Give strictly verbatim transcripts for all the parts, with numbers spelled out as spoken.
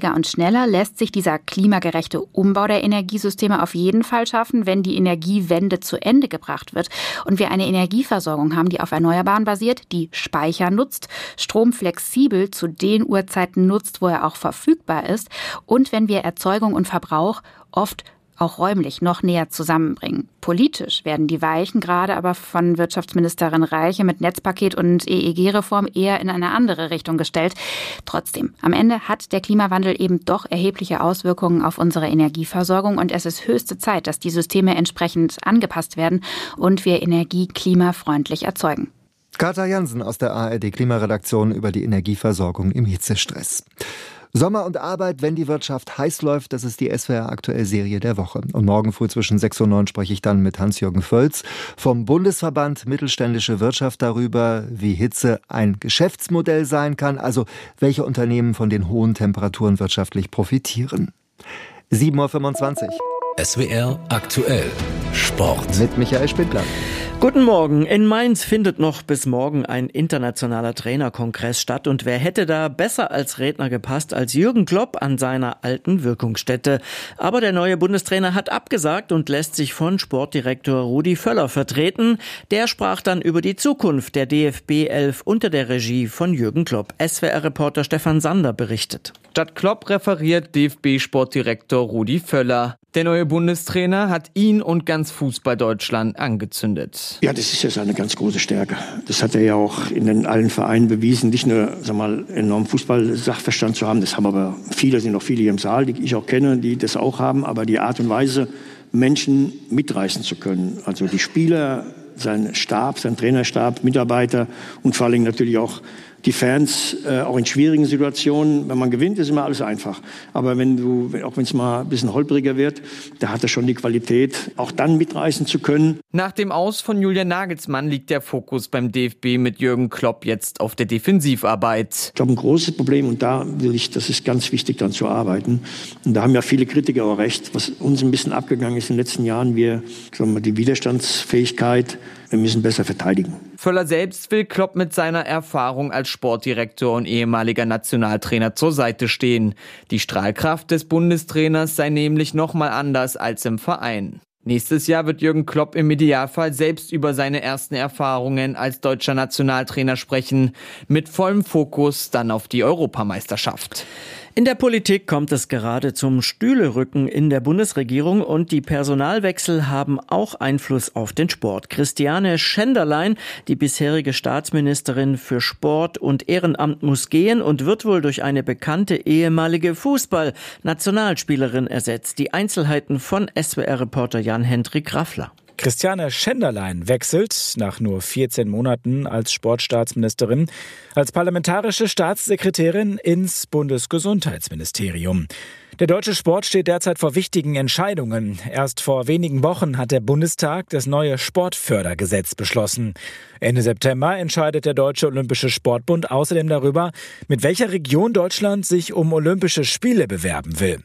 nachhaltiger und schneller lässt sich dieser klimagerechte Umbau der Energiesysteme auf jeden Fall schaffen, wenn die Energiewende zu Ende gebracht wird und wir eine Energieversorgung haben, die auf Erneuerbaren basiert, die Speicher nutzt, Strom flexibel zu den Uhrzeiten nutzt, wo er auch verfügbar ist und wenn wir Erzeugung und Verbrauch oft auch räumlich noch näher zusammenbringen. Politisch werden die Weichen gerade aber von Wirtschaftsministerin Reiche mit Netzpaket und E E G-Reform eher in eine andere Richtung gestellt. Trotzdem, am Ende hat der Klimawandel eben doch erhebliche Auswirkungen auf unsere Energieversorgung und es ist höchste Zeit, dass die Systeme entsprechend angepasst werden und wir Energie klimafreundlich erzeugen. Katja Jansen aus der A R D-Klimaredaktion über die Energieversorgung im Hitzestress. Sommer und Arbeit, wenn die Wirtschaft heiß läuft, das ist die S W R-Aktuell-Serie der Woche. Und morgen früh zwischen sechs und neun spreche ich dann mit Hans-Jürgen Völz vom Bundesverband Mittelständische Wirtschaft darüber, wie Hitze ein Geschäftsmodell sein kann, also welche Unternehmen von den hohen Temperaturen wirtschaftlich profitieren. sieben Uhr fünfundzwanzig. S W R Aktuell Sport. Mit Michael Spindler. Guten Morgen. In Mainz findet noch bis morgen ein internationaler Trainerkongress statt. Und wer hätte da besser als Redner gepasst als Jürgen Klopp an seiner alten Wirkungsstätte? Aber der neue Bundestrainer hat abgesagt und lässt sich von Sportdirektor Rudi Völler vertreten. Der sprach dann über die Zukunft der D F B elf unter der Regie von Jürgen Klopp. S W R-Reporter Stefan Sander berichtet. Statt Klopp referiert D F B-Sportdirektor Rudi Völler. Der neue Bundestrainer hat ihn und ganz Fußball-Deutschland angezündet. Ja, das ist ja seine ganz große Stärke. Das hat er ja auch in den allen Vereinen bewiesen. Nicht nur, sag mal, enormen Fußball-Sachverstand zu haben, das haben aber viele, sind auch viele hier im Saal, die ich auch kenne, die das auch haben. Aber die Art und Weise, Menschen mitreißen zu können. Also die Spieler, sein Stab, sein Trainerstab, Mitarbeiter und vor allem natürlich auch die Fans, äh, auch in schwierigen Situationen. Wenn man gewinnt, ist immer alles einfach. Aber wenn du, auch wenn es mal ein bisschen holpriger wird, da hat er schon die Qualität, auch dann mitreißen zu können. Nach dem Aus von Julian Nagelsmann liegt der Fokus beim D F B mit Jürgen Klopp jetzt auf der Defensivarbeit. Ich glaube, ein großes Problem, und da will ich, das ist ganz wichtig, dann zu arbeiten. Und da haben ja viele Kritiker auch recht, was uns ein bisschen abgegangen ist in den letzten Jahren, wir, sagen wir mal, die Widerstandsfähigkeit, wir müssen besser verteidigen. Völler selbst will Klopp mit seiner Erfahrung als Sportdirektor und ehemaliger Nationaltrainer zur Seite stehen. Die Strahlkraft des Bundestrainers sei nämlich noch mal anders als im Verein. Nächstes Jahr wird Jürgen Klopp im Idealfall selbst über seine ersten Erfahrungen als deutscher Nationaltrainer sprechen, mit vollem Fokus dann auf die Europameisterschaft. In der Politik kommt es gerade zum Stühlerücken in der Bundesregierung und die Personalwechsel haben auch Einfluss auf den Sport. Christiane Schenderlein, die bisherige Staatsministerin für Sport und Ehrenamt, muss gehen und wird wohl durch eine bekannte ehemalige Fußball-Nationalspielerin ersetzt. Die Einzelheiten von S W R-Reporter Jan-Hendrik Raffler. Christiane Schenderlein wechselt nach nur vierzehn Monaten als Sportstaatsministerin als parlamentarische Staatssekretärin ins Bundesgesundheitsministerium. Der deutsche Sport steht derzeit vor wichtigen Entscheidungen. Erst vor wenigen Wochen hat der Bundestag das neue Sportfördergesetz beschlossen. Ende September entscheidet der Deutsche Olympische Sportbund außerdem darüber, mit welcher Region Deutschland sich um Olympische Spiele bewerben will.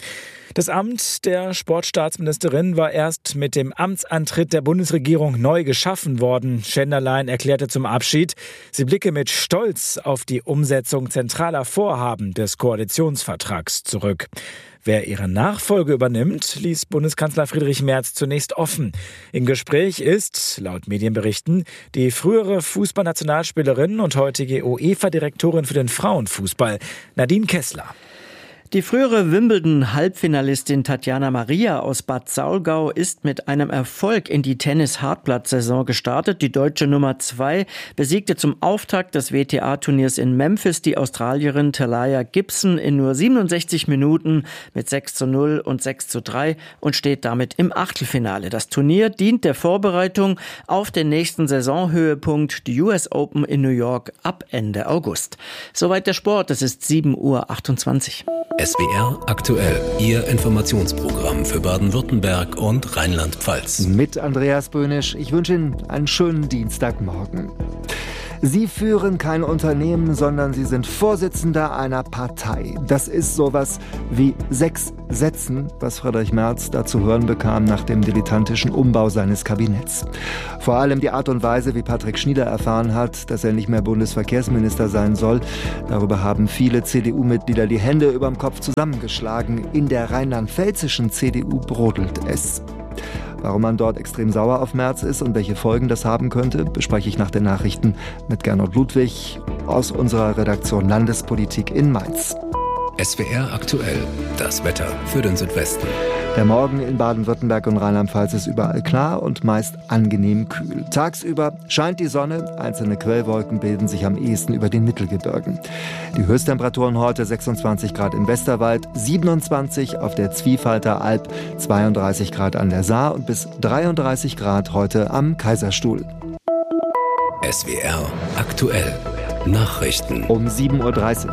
Das Amt der Sportstaatsministerin war erst mit dem Amtsantritt der Bundesregierung neu geschaffen worden. Schenderlein erklärte zum Abschied, sie blicke mit Stolz auf die Umsetzung zentraler Vorhaben des Koalitionsvertrags zurück. Wer ihre Nachfolge übernimmt, ließ Bundeskanzler Friedrich Merz zunächst offen. Im Gespräch ist, laut Medienberichten, die frühere Fußballnationalspielerin und heutige UEFA-Direktorin für den Frauenfußball, Nadine Kessler. Die frühere Wimbledon-Halbfinalistin Tatjana Maria aus Bad Saulgau ist mit einem Erfolg in die Tennis-Hartplatz-Saison gestartet. Die deutsche Nummer zwei besiegte zum Auftakt des W T A-Turniers in Memphis die Australierin Talia Gibson in nur siebenundsechzig Minuten mit sechs zu null und sechs zu drei und steht damit im Achtelfinale. Das Turnier dient der Vorbereitung auf den nächsten Saisonhöhepunkt, die U S Open in New York ab Ende August. Soweit der Sport, es ist sieben Uhr achtundzwanzig. S W R Aktuell, Ihr Informationsprogramm für Baden-Württemberg und Rheinland-Pfalz. Mit Andreas Böhnisch. Ich wünsche Ihnen einen schönen Dienstagmorgen. Sie führen kein Unternehmen, sondern sie sind Vorsitzender einer Partei. Das ist sowas wie sechs Sätzen, was Friedrich Merz da zu hören bekam nach dem dilettantischen Umbau seines Kabinetts. Vor allem die Art und Weise, wie Patrick Schnieder erfahren hat, dass er nicht mehr Bundesverkehrsminister sein soll. Darüber haben viele C D U-Mitglieder die Hände überm Kopf zusammengeschlagen. In der rheinland-pfälzischen C D U brodelt es. Warum man dort extrem sauer auf Merz ist und welche Folgen das haben könnte, bespreche ich nach den Nachrichten mit Gernot Ludwig aus unserer Redaktion Landespolitik in Mainz. S W R aktuell, das Wetter für den Südwesten. Der Morgen in Baden-Württemberg und Rheinland-Pfalz ist überall klar und meist angenehm kühl. Tagsüber scheint die Sonne, einzelne Quellwolken bilden sich am ehesten über den Mittelgebirgen. Die Höchsttemperaturen heute sechsundzwanzig Grad im Westerwald, siebenundzwanzig auf der Zwiefalter Alb, zweiunddreißig Grad an der Saar und bis dreiunddreißig Grad heute am Kaiserstuhl. S W R aktuell, Nachrichten um sieben Uhr dreißig.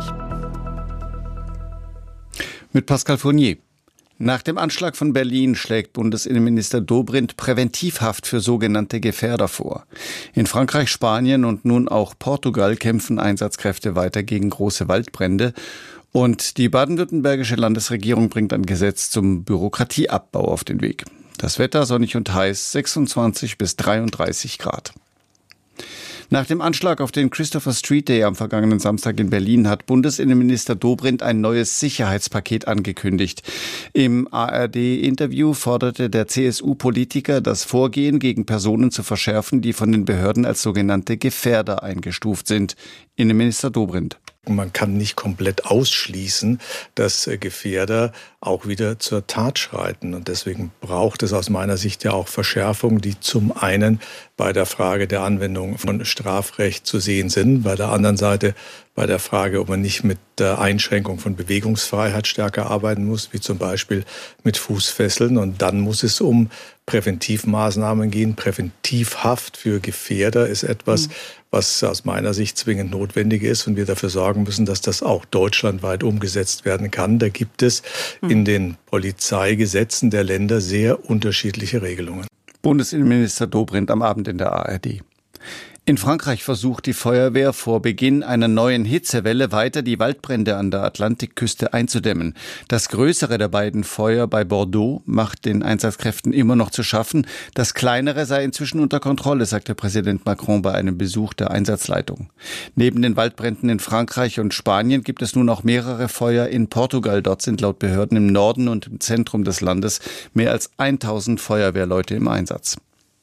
Mit Pascal Fournier. Nach dem Anschlag von Berlin schlägt Bundesinnenminister Dobrindt Präventivhaft für sogenannte Gefährder vor. In Frankreich, Spanien und nun auch Portugal kämpfen Einsatzkräfte weiter gegen große Waldbrände. Und die baden-württembergische Landesregierung bringt ein Gesetz zum Bürokratieabbau auf den Weg. Das Wetter sonnig und heiß, sechsundzwanzig bis dreiunddreißig Grad. Nach dem Anschlag auf den Christopher Street Day am vergangenen Samstag in Berlin hat Bundesinnenminister Dobrindt ein neues Sicherheitspaket angekündigt. Im A R D-Interview forderte der C S U-Politiker, das Vorgehen gegen Personen zu verschärfen, die von den Behörden als sogenannte Gefährder eingestuft sind. Innenminister Dobrindt. Man kann nicht komplett ausschließen, dass Gefährder auch wieder zur Tat schreiten. Und deswegen braucht es aus meiner Sicht ja auch Verschärfungen, die zum einen bei der Frage der Anwendung von Strafrecht zu sehen sind, bei der anderen Seite bei der Frage, ob man nicht mit der Einschränkung von Bewegungsfreiheit stärker arbeiten muss, wie zum Beispiel mit Fußfesseln. Und dann muss es um Präventivmaßnahmen gehen. Präventivhaft für Gefährder ist etwas, was aus meiner Sicht zwingend notwendig ist und wir dafür sorgen müssen, dass das auch deutschlandweit umgesetzt werden kann. Da gibt es in den Polizeigesetzen der Länder sehr unterschiedliche Regelungen. Bundesinnenminister Dobrindt am Abend in der A R D. In Frankreich versucht die Feuerwehr vor Beginn einer neuen Hitzewelle weiter die Waldbrände an der Atlantikküste einzudämmen. Das größere der beiden Feuer bei Bordeaux macht den Einsatzkräften immer noch zu schaffen. Das kleinere sei inzwischen unter Kontrolle, sagte Präsident Macron bei einem Besuch der Einsatzleitung. Neben den Waldbränden in Frankreich und Spanien gibt es nun auch mehrere Feuer in Portugal. Dort sind laut Behörden im Norden und im Zentrum des Landes mehr als tausend Feuerwehrleute im Einsatz.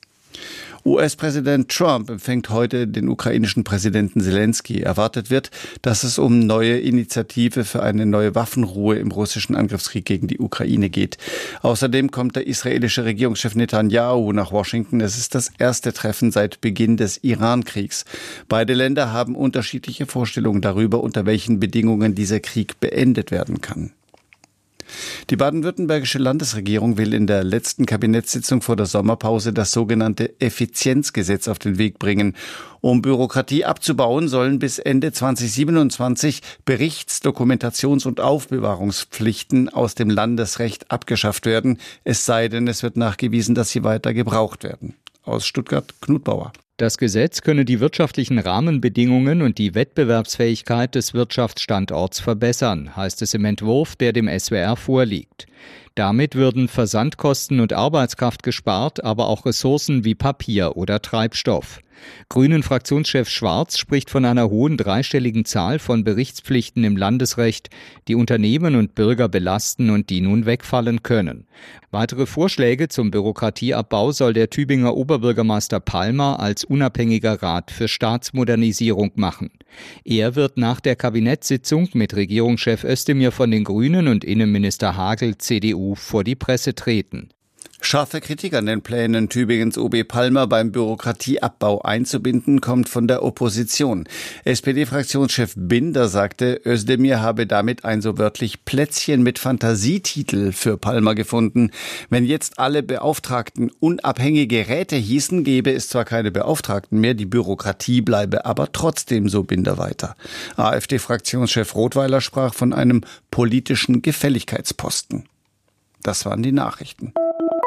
U S-Präsident Trump empfängt heute den ukrainischen Präsidenten Zelensky. Erwartet wird, dass es um neue Initiative für eine neue Waffenruhe im russischen Angriffskrieg gegen die Ukraine geht. Außerdem kommt der israelische Regierungschef Netanyahu nach Washington. Es ist das erste Treffen seit Beginn des Iran-Kriegs. Beide Länder haben unterschiedliche Vorstellungen darüber, unter welchen Bedingungen dieser Krieg beendet werden kann. Die baden-württembergische Landesregierung will in der letzten Kabinettssitzung vor der Sommerpause das sogenannte Effizienzgesetz auf den Weg bringen. Um Bürokratie abzubauen, sollen bis Ende zweitausendsiebenundzwanzig Berichts-, Dokumentations- und Aufbewahrungspflichten aus dem Landesrecht abgeschafft werden, es sei denn, es wird nachgewiesen, dass sie weiter gebraucht werden. Aus Stuttgart, Knut Bauer. Das Gesetz könne die wirtschaftlichen Rahmenbedingungen und die Wettbewerbsfähigkeit des Wirtschaftsstandorts verbessern, heißt es im Entwurf, der dem S W R vorliegt. Damit würden Versandkosten und Arbeitskraft gespart, aber auch Ressourcen wie Papier oder Treibstoff. Grünen-Fraktionschef Schwarz spricht von einer hohen dreistelligen Zahl von Berichtspflichten im Landesrecht, die Unternehmen und Bürger belasten und die nun wegfallen können. Weitere Vorschläge zum Bürokratieabbau soll der Tübinger Oberbürgermeister Palmer als unabhängiger Rat für Staatsmodernisierung machen. Er wird nach der Kabinettssitzung mit Regierungschef Özdemir von den Grünen und Innenminister Hagel C D U vor die Presse treten. Scharfe Kritik an den Plänen, Tübingens O B Palmer beim Bürokratieabbau einzubinden, kommt von der Opposition. S P D-Fraktionschef Binder sagte, Özdemir habe damit ein so wörtlich Plätzchen mit Fantasietitel für Palmer gefunden. Wenn jetzt alle Beauftragten unabhängige Räte hießen, gäbe es zwar keine Beauftragten mehr, die Bürokratie bleibe aber trotzdem, so Binder weiter. AfD-Fraktionschef Rothweiler sprach von einem politischen Gefälligkeitsposten. Das waren die Nachrichten.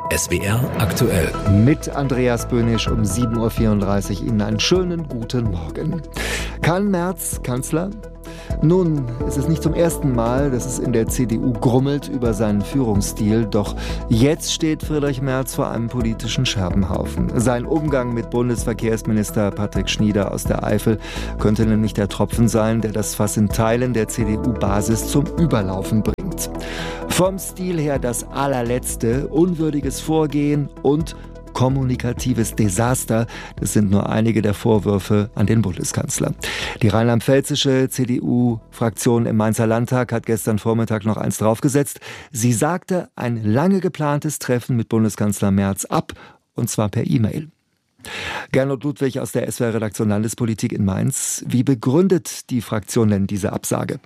S W R aktuell. Mit Andreas Böhnisch um sieben Uhr vierunddreißig Ihnen einen schönen guten Morgen. Kann Merz Kanzler? Nun, es ist nicht zum ersten Mal, dass es in der C D U grummelt über seinen Führungsstil. Doch jetzt steht Friedrich Merz vor einem politischen Scherbenhaufen. Sein Umgang mit Bundesverkehrsminister Patrick Schnieder aus der Eifel könnte nämlich der Tropfen sein, der das Fass in Teilen der C D U-Basis zum Überlaufen bringt. Vom Stil her das allerletzte, unwürdiges Vorgehen und kommunikatives Desaster. Das sind nur einige der Vorwürfe an den Bundeskanzler. Die rheinland-pfälzische C D U-Fraktion im Mainzer Landtag hat gestern Vormittag noch eins draufgesetzt. Sie sagte ein lange geplantes Treffen mit Bundeskanzler Merz ab, und zwar per E-Mail. Gernot Ludwig aus der S W R-Redaktion Landespolitik in Mainz. Wie begründet die Fraktion denn diese Absage?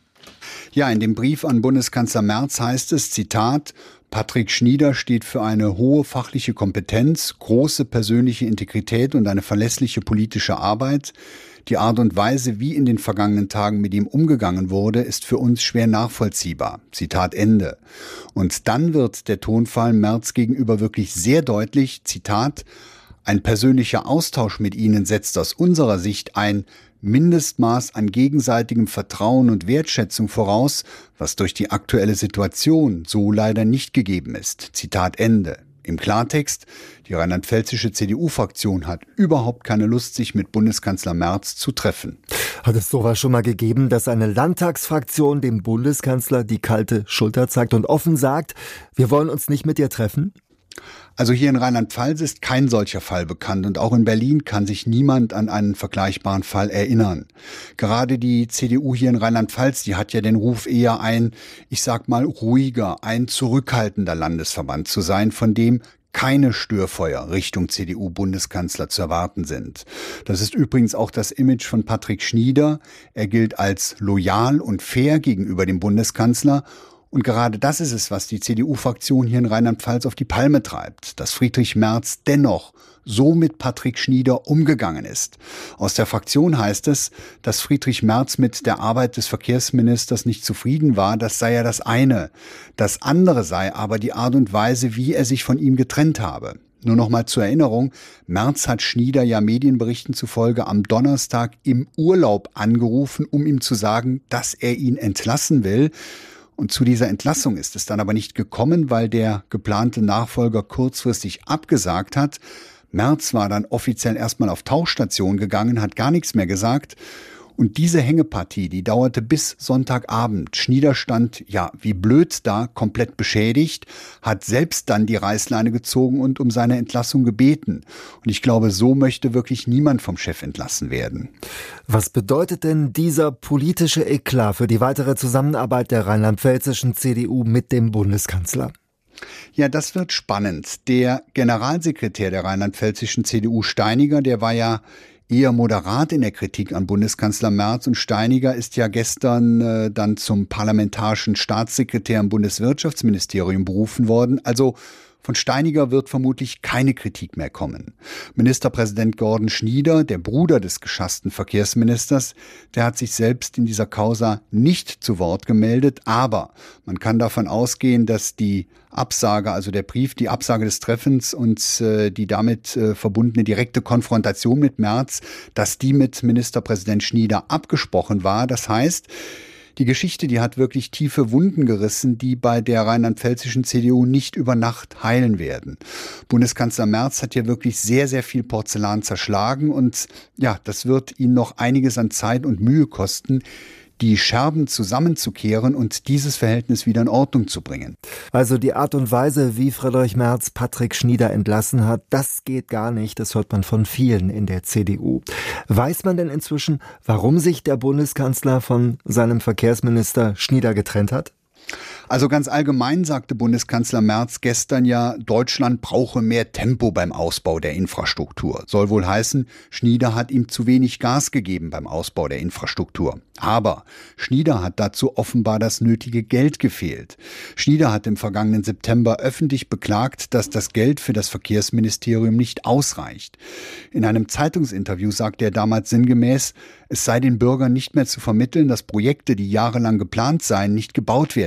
Ja, in dem Brief an Bundeskanzler Merz heißt es, Zitat, Patrick Schnieder steht für eine hohe fachliche Kompetenz, große persönliche Integrität und eine verlässliche politische Arbeit. Die Art und Weise, wie in den vergangenen Tagen mit ihm umgegangen wurde, ist für uns schwer nachvollziehbar. Zitat Ende. Und dann wird der Tonfall Merz gegenüber wirklich sehr deutlich, Zitat, ein persönlicher Austausch mit Ihnen setzt aus unserer Sicht ein Mindestmaß an gegenseitigem Vertrauen und Wertschätzung voraus, was durch die aktuelle Situation so leider nicht gegeben ist. Zitat Ende. Im Klartext, die rheinland-pfälzische C D U-Fraktion hat überhaupt keine Lust, sich mit Bundeskanzler Merz zu treffen. Hat es sowas schon mal gegeben, dass eine Landtagsfraktion dem Bundeskanzler die kalte Schulter zeigt und offen sagt, wir wollen uns nicht mit dir treffen? Also hier in Rheinland-Pfalz ist kein solcher Fall bekannt und auch in Berlin kann sich niemand an einen vergleichbaren Fall erinnern. Gerade die C D U hier in Rheinland-Pfalz, die hat ja den Ruf eher ein, ich sag mal ruhiger, ein zurückhaltender Landesverband zu sein, von dem keine Störfeuer Richtung C D U-Bundeskanzler zu erwarten sind. Das ist übrigens auch das Image von Patrick Schnieder. Er gilt als loyal und fair gegenüber dem Bundeskanzler. Und gerade das ist es, was die C D U-Fraktion hier in Rheinland-Pfalz auf die Palme treibt, dass Friedrich Merz dennoch so mit Patrick Schnieder umgegangen ist. Aus der Fraktion heißt es, dass Friedrich Merz mit der Arbeit des Verkehrsministers nicht zufrieden war. Das sei ja das eine. Das andere sei aber die Art und Weise, wie er sich von ihm getrennt habe. Nur noch mal zur Erinnerung, Merz hat Schnieder ja Medienberichten zufolge am Donnerstag im Urlaub angerufen, um ihm zu sagen, dass er ihn entlassen will. Und zu dieser Entlassung ist es dann aber nicht gekommen, weil der geplante Nachfolger kurzfristig abgesagt hat. Merz war dann offiziell erstmal auf Tauchstation gegangen, hat gar nichts mehr gesagt. Und diese Hängepartie, die dauerte bis Sonntagabend. Schnieder stand, ja, wie blöd da, komplett beschädigt, hat selbst dann die Reißleine gezogen und um seine Entlassung gebeten. Und ich glaube, so möchte wirklich niemand vom Chef entlassen werden. Was bedeutet denn dieser politische Eklat für die weitere Zusammenarbeit der rheinland-pfälzischen C D U mit dem Bundeskanzler? Ja, das wird spannend. Der Generalsekretär der rheinland-pfälzischen C D U, Steiniger, der war ja eher moderat in der Kritik an Bundeskanzler Merz, und Steiniger ist ja gestern äh, dann zum parlamentarischen Staatssekretär im Bundeswirtschaftsministerium berufen worden. Also von Steiniger wird vermutlich keine Kritik mehr kommen. Ministerpräsident Gordon Schnieder, der Bruder des geschassten Verkehrsministers, der hat sich selbst in dieser Causa nicht zu Wort gemeldet, aber man kann davon ausgehen, dass die Absage, also der Brief, die Absage des Treffens und äh, die damit äh, verbundene direkte Konfrontation mit Merz, dass die mit Ministerpräsident Schnieder abgesprochen war. Das heißt, die Geschichte, die hat wirklich tiefe Wunden gerissen, die bei der rheinland-pfälzischen C D U nicht über Nacht heilen werden. Bundeskanzler Merz hat hier wirklich sehr, sehr viel Porzellan zerschlagen und ja, das wird ihn noch einiges an Zeit und Mühe kosten, die Scherben zusammenzukehren und dieses Verhältnis wieder in Ordnung zu bringen. Also die Art und Weise, wie Friedrich Merz Patrick Schnieder entlassen hat, das geht gar nicht. Das hört man von vielen in der C D U. Weiß man denn inzwischen, warum sich der Bundeskanzler von seinem Verkehrsminister Schnieder getrennt hat? Also ganz allgemein sagte Bundeskanzler Merz gestern ja, Deutschland brauche mehr Tempo beim Ausbau der Infrastruktur. Soll wohl heißen, Schnieder hat ihm zu wenig Gas gegeben beim Ausbau der Infrastruktur. Aber Schnieder hat dazu offenbar das nötige Geld gefehlt. Schnieder hat im vergangenen September öffentlich beklagt, dass das Geld für das Verkehrsministerium nicht ausreicht. In einem Zeitungsinterview sagte er damals sinngemäß, es sei den Bürgern nicht mehr zu vermitteln, dass Projekte, die jahrelang geplant seien, nicht gebaut werden könnten.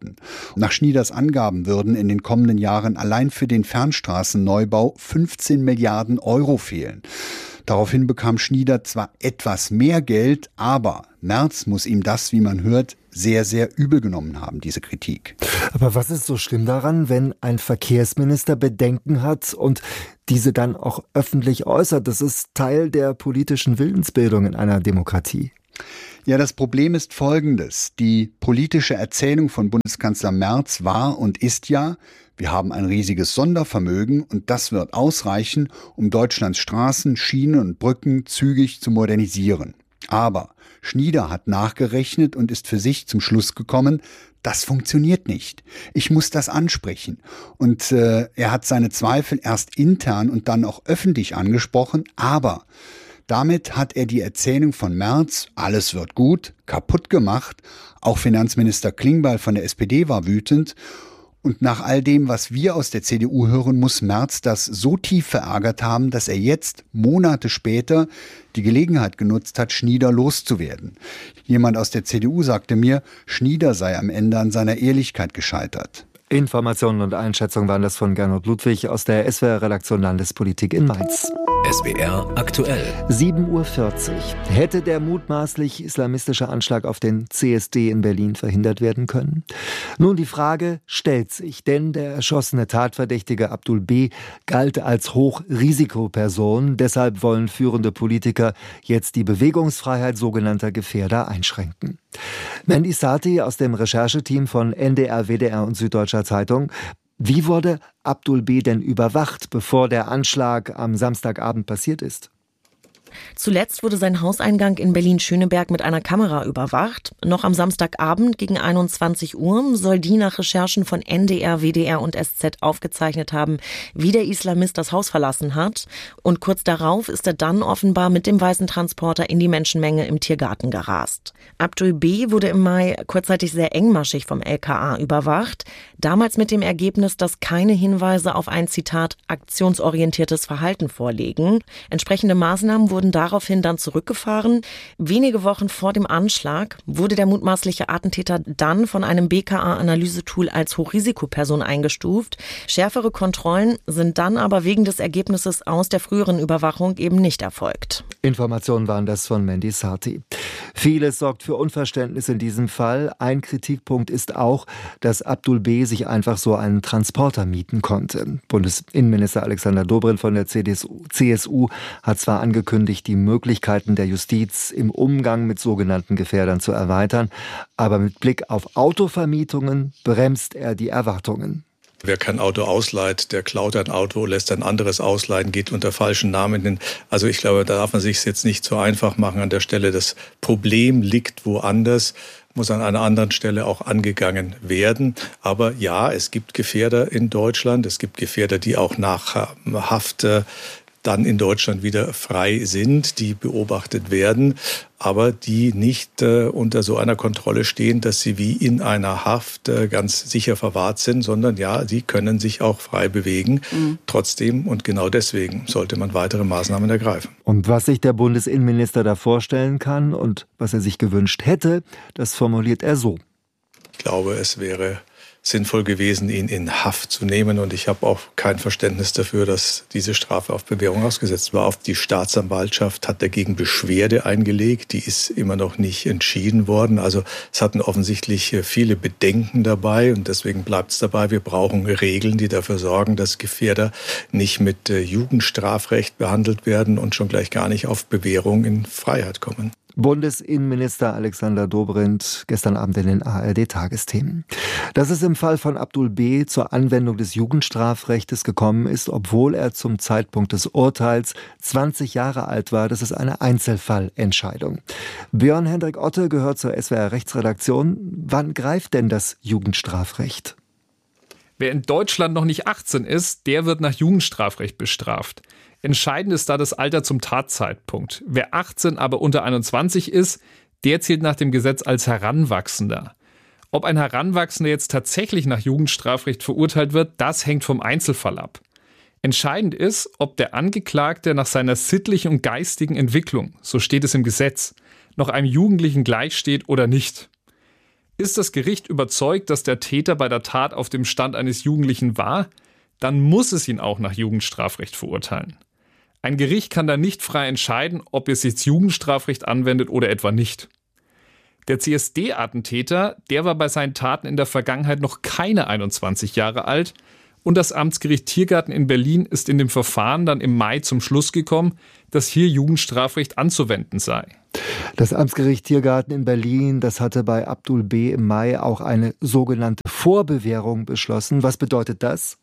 sollten. Nach Schnieders Angaben würden in den kommenden Jahren allein für den Fernstraßenneubau fünfzehn Milliarden Euro fehlen. Daraufhin bekam Schnieder zwar etwas mehr Geld, aber Merz muss ihm das, wie man hört, sehr, sehr übel genommen haben, diese Kritik. Aber was ist so schlimm daran, wenn ein Verkehrsminister Bedenken hat und diese dann auch öffentlich äußert? Das ist Teil der politischen Willensbildung in einer Demokratie. Ja, das Problem ist folgendes. Die politische Erzählung von Bundeskanzler Merz war und ist ja, wir haben ein riesiges Sondervermögen und das wird ausreichen, um Deutschlands Straßen, Schienen und Brücken zügig zu modernisieren. Aber Schnieder hat nachgerechnet und ist für sich zum Schluss gekommen, das funktioniert nicht. Ich muss das ansprechen. Und äh, er hat seine Zweifel erst intern und dann auch öffentlich angesprochen, aber damit hat er die Erzählung von Merz, alles wird gut, kaputt gemacht. Auch Finanzminister Klingbeil von der S P D war wütend. Und nach all dem, was wir aus der C D U hören, muss Merz das so tief verärgert haben, dass er jetzt, Monate später, die Gelegenheit genutzt hat, Schnieder loszuwerden. Jemand aus der C D U sagte mir, Schnieder sei am Ende an seiner Ehrlichkeit gescheitert. Informationen und Einschätzungen waren das von Gernot Ludwig aus der S W R-Redaktion Landespolitik in Mainz. S W R aktuell. sieben Uhr vierzig. Hätte der mutmaßlich islamistische Anschlag auf den C S D in Berlin verhindert werden können? Nun, die Frage stellt sich, denn der erschossene Tatverdächtige Abdul B. galt als Hochrisikoperson. Deshalb wollen führende Politiker jetzt die Bewegungsfreiheit sogenannter Gefährder einschränken. Mandy Sati aus dem Rechercheteam von N D R, W D R und Süddeutscher Zeitung. Wie wurde Abdul B. denn überwacht, bevor der Anschlag am Samstagabend passiert ist? Zuletzt wurde sein Hauseingang in Berlin-Schöneberg mit einer Kamera überwacht. Noch am Samstagabend gegen einundzwanzig Uhr soll die nach Recherchen von N D R, W D R und S Z aufgezeichnet haben, wie der Islamist das Haus verlassen hat. Und kurz darauf ist er dann offenbar mit dem weißen Transporter in die Menschenmenge im Tiergarten gerast. Abdul B. wurde im Mai kurzzeitig sehr engmaschig vom L K A überwacht. Damals mit dem Ergebnis, dass keine Hinweise auf ein, Zitat, aktionsorientiertes Verhalten vorliegen. Entsprechende Maßnahmen wurden daraufhin dann zurückgefahren. Wenige Wochen vor dem Anschlag wurde der mutmaßliche Attentäter dann von einem B K A-Analysetool als Hochrisikoperson eingestuft. Schärfere Kontrollen sind dann aber wegen des Ergebnisses aus der früheren Überwachung eben nicht erfolgt. Informationen waren das von Mandy Sati. Vieles sorgt für Unverständnis in diesem Fall. Ein Kritikpunkt ist auch, dass Abdul B. sich einfach so einen Transporter mieten konnte. Bundesinnenminister Alexander Dobrindt von der C S U hat zwar angekündigt, die Möglichkeiten der Justiz im Umgang mit sogenannten Gefährdern zu erweitern, aber mit Blick auf Autovermietungen bremst er die Erwartungen. Wer kein Auto ausleiht, der klaut ein Auto, lässt ein anderes ausleihen, geht unter falschen Namen. Also ich glaube, da darf man sich jetzt nicht so einfach machen an der Stelle. Das Problem liegt woanders, muss an einer anderen Stelle auch angegangen werden. Aber ja, es gibt Gefährder in Deutschland. Es gibt Gefährder, die auch nach Haft dann in Deutschland wieder frei sind, die beobachtet werden, aber die nicht äh, unter so einer Kontrolle stehen, dass sie wie in einer Haft äh, ganz sicher verwahrt sind, sondern ja, sie können sich auch frei bewegen. Mhm. Trotzdem und genau deswegen sollte man weitere Maßnahmen ergreifen. Und was sich der Bundesinnenminister da vorstellen kann und was er sich gewünscht hätte, das formuliert er so. Ich glaube, es wäre sinnvoll gewesen, ihn in Haft zu nehmen. Und ich habe auch kein Verständnis dafür, dass diese Strafe auf Bewährung ausgesetzt war. Auf die Staatsanwaltschaft hat dagegen Beschwerde eingelegt. Die ist immer noch nicht entschieden worden. Also es hatten offensichtlich viele Bedenken dabei. Und deswegen bleibt es dabei, wir brauchen Regeln, die dafür sorgen, dass Gefährder nicht mit Jugendstrafrecht behandelt werden und schon gleich gar nicht auf Bewährung in Freiheit kommen. Bundesinnenminister Alexander Dobrindt gestern Abend in den A R D-Tagesthemen. Dass es im Fall von Abdul B. zur Anwendung des Jugendstrafrechtes gekommen ist, obwohl er zum Zeitpunkt des Urteils zwanzig Jahre alt war, das ist eine Einzelfallentscheidung. Björn Hendrik Otte gehört zur S W R-Rechtsredaktion. Wann greift denn das Jugendstrafrecht? Wer in Deutschland noch nicht achtzehn ist, der wird nach Jugendstrafrecht bestraft. Entscheidend ist da das Alter zum Tatzeitpunkt. Wer achtzehn, aber unter einundzwanzig ist, der zählt nach dem Gesetz als Heranwachsender. Ob ein Heranwachsender jetzt tatsächlich nach Jugendstrafrecht verurteilt wird, das hängt vom Einzelfall ab. Entscheidend ist, ob der Angeklagte nach seiner sittlichen und geistigen Entwicklung, so steht es im Gesetz, noch einem Jugendlichen gleichsteht oder nicht. Ist das Gericht überzeugt, dass der Täter bei der Tat auf dem Stand eines Jugendlichen war, dann muss es ihn auch nach Jugendstrafrecht verurteilen. Ein Gericht kann da nicht frei entscheiden, ob es jetzt Jugendstrafrecht anwendet oder etwa nicht. Der C S D-Attentäter, der war bei seinen Taten in der Vergangenheit noch keine einundzwanzig Jahre alt und das Amtsgericht Tiergarten in Berlin ist in dem Verfahren dann im Mai zum Schluss gekommen, dass hier Jugendstrafrecht anzuwenden sei. Das Amtsgericht Tiergarten in Berlin, das hatte bei Abdul B. im Mai auch eine sogenannte Vorbewährung beschlossen. Was bedeutet das?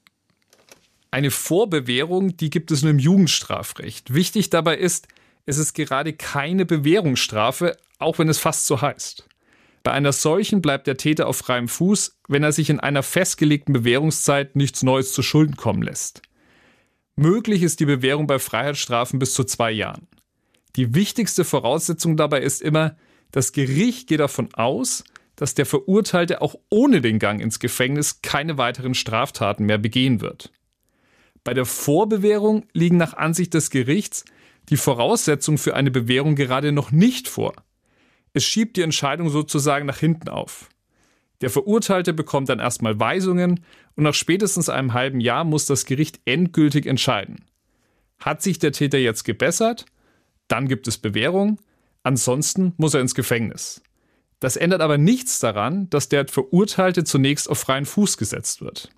Eine Vorbewährung, die gibt es nur im Jugendstrafrecht. Wichtig dabei ist, es ist gerade keine Bewährungsstrafe, auch wenn es fast so heißt. Bei einer solchen bleibt der Täter auf freiem Fuß, wenn er sich in einer festgelegten Bewährungszeit nichts Neues zu Schulden kommen lässt. Möglich ist die Bewährung bei Freiheitsstrafen bis zu zwei Jahren. Die wichtigste Voraussetzung dabei ist immer, das Gericht geht davon aus, dass der Verurteilte auch ohne den Gang ins Gefängnis keine weiteren Straftaten mehr begehen wird. Bei der Vorbewährung liegen nach Ansicht des Gerichts die Voraussetzungen für eine Bewährung gerade noch nicht vor. Es schiebt die Entscheidung sozusagen nach hinten auf. Der Verurteilte bekommt dann erstmal Weisungen und nach spätestens einem halben Jahr muss das Gericht endgültig entscheiden. Hat sich der Täter jetzt gebessert? Dann gibt es Bewährung, ansonsten muss er ins Gefängnis. Das ändert aber nichts daran, dass der Verurteilte zunächst auf freien Fuß gesetzt wird.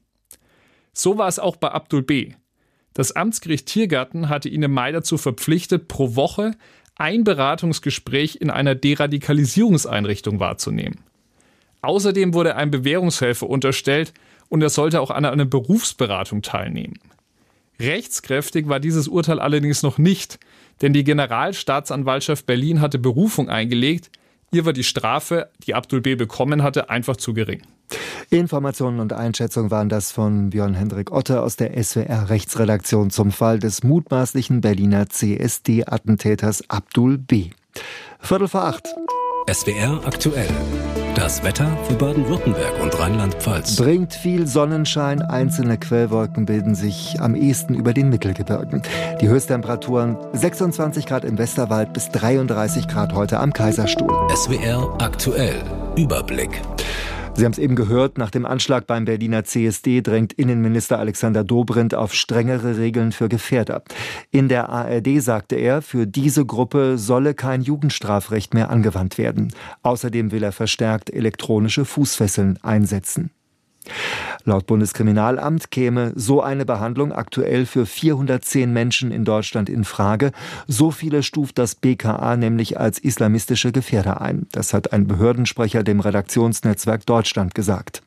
So war es auch bei Abdul B. Das Amtsgericht Tiergarten hatte ihn im Mai dazu verpflichtet, pro Woche ein Beratungsgespräch in einer Deradikalisierungseinrichtung wahrzunehmen. Außerdem wurde ein Bewährungshelfer unterstellt und er sollte auch an einer Berufsberatung teilnehmen. Rechtskräftig war dieses Urteil allerdings noch nicht, denn die Generalstaatsanwaltschaft Berlin hatte Berufung eingelegt. Ihr war die Strafe, die Abdul B. bekommen hatte, einfach zu gering. Informationen und Einschätzungen waren das von Björn-Hendrik Otte aus der S W R-Rechtsredaktion zum Fall des mutmaßlichen Berliner C S D-Attentäters Abdul B. Viertel vor acht. S W R aktuell. Das Wetter für Baden-Württemberg und Rheinland-Pfalz. Bringt viel Sonnenschein, einzelne Quellwolken bilden sich am ehesten über den Mittelgebirgen. Die Höchsttemperaturen sechsundzwanzig Grad im Westerwald bis dreiunddreißig Grad heute am Kaiserstuhl. S W R aktuell. Überblick. Sie haben es eben gehört, nach dem Anschlag beim Berliner C S D drängt Innenminister Alexander Dobrindt auf strengere Regeln für Gefährder. In der A R D sagte er, für diese Gruppe solle kein Jugendstrafrecht mehr angewandt werden. Außerdem will er verstärkt elektronische Fußfesseln einsetzen. Laut Bundeskriminalamt käme so eine Behandlung aktuell für vierhundertzehn Menschen in Deutschland in Frage. So viele stuft das B K A nämlich als islamistische Gefährder ein. Das hat ein Behördensprecher dem Redaktionsnetzwerk Deutschland gesagt.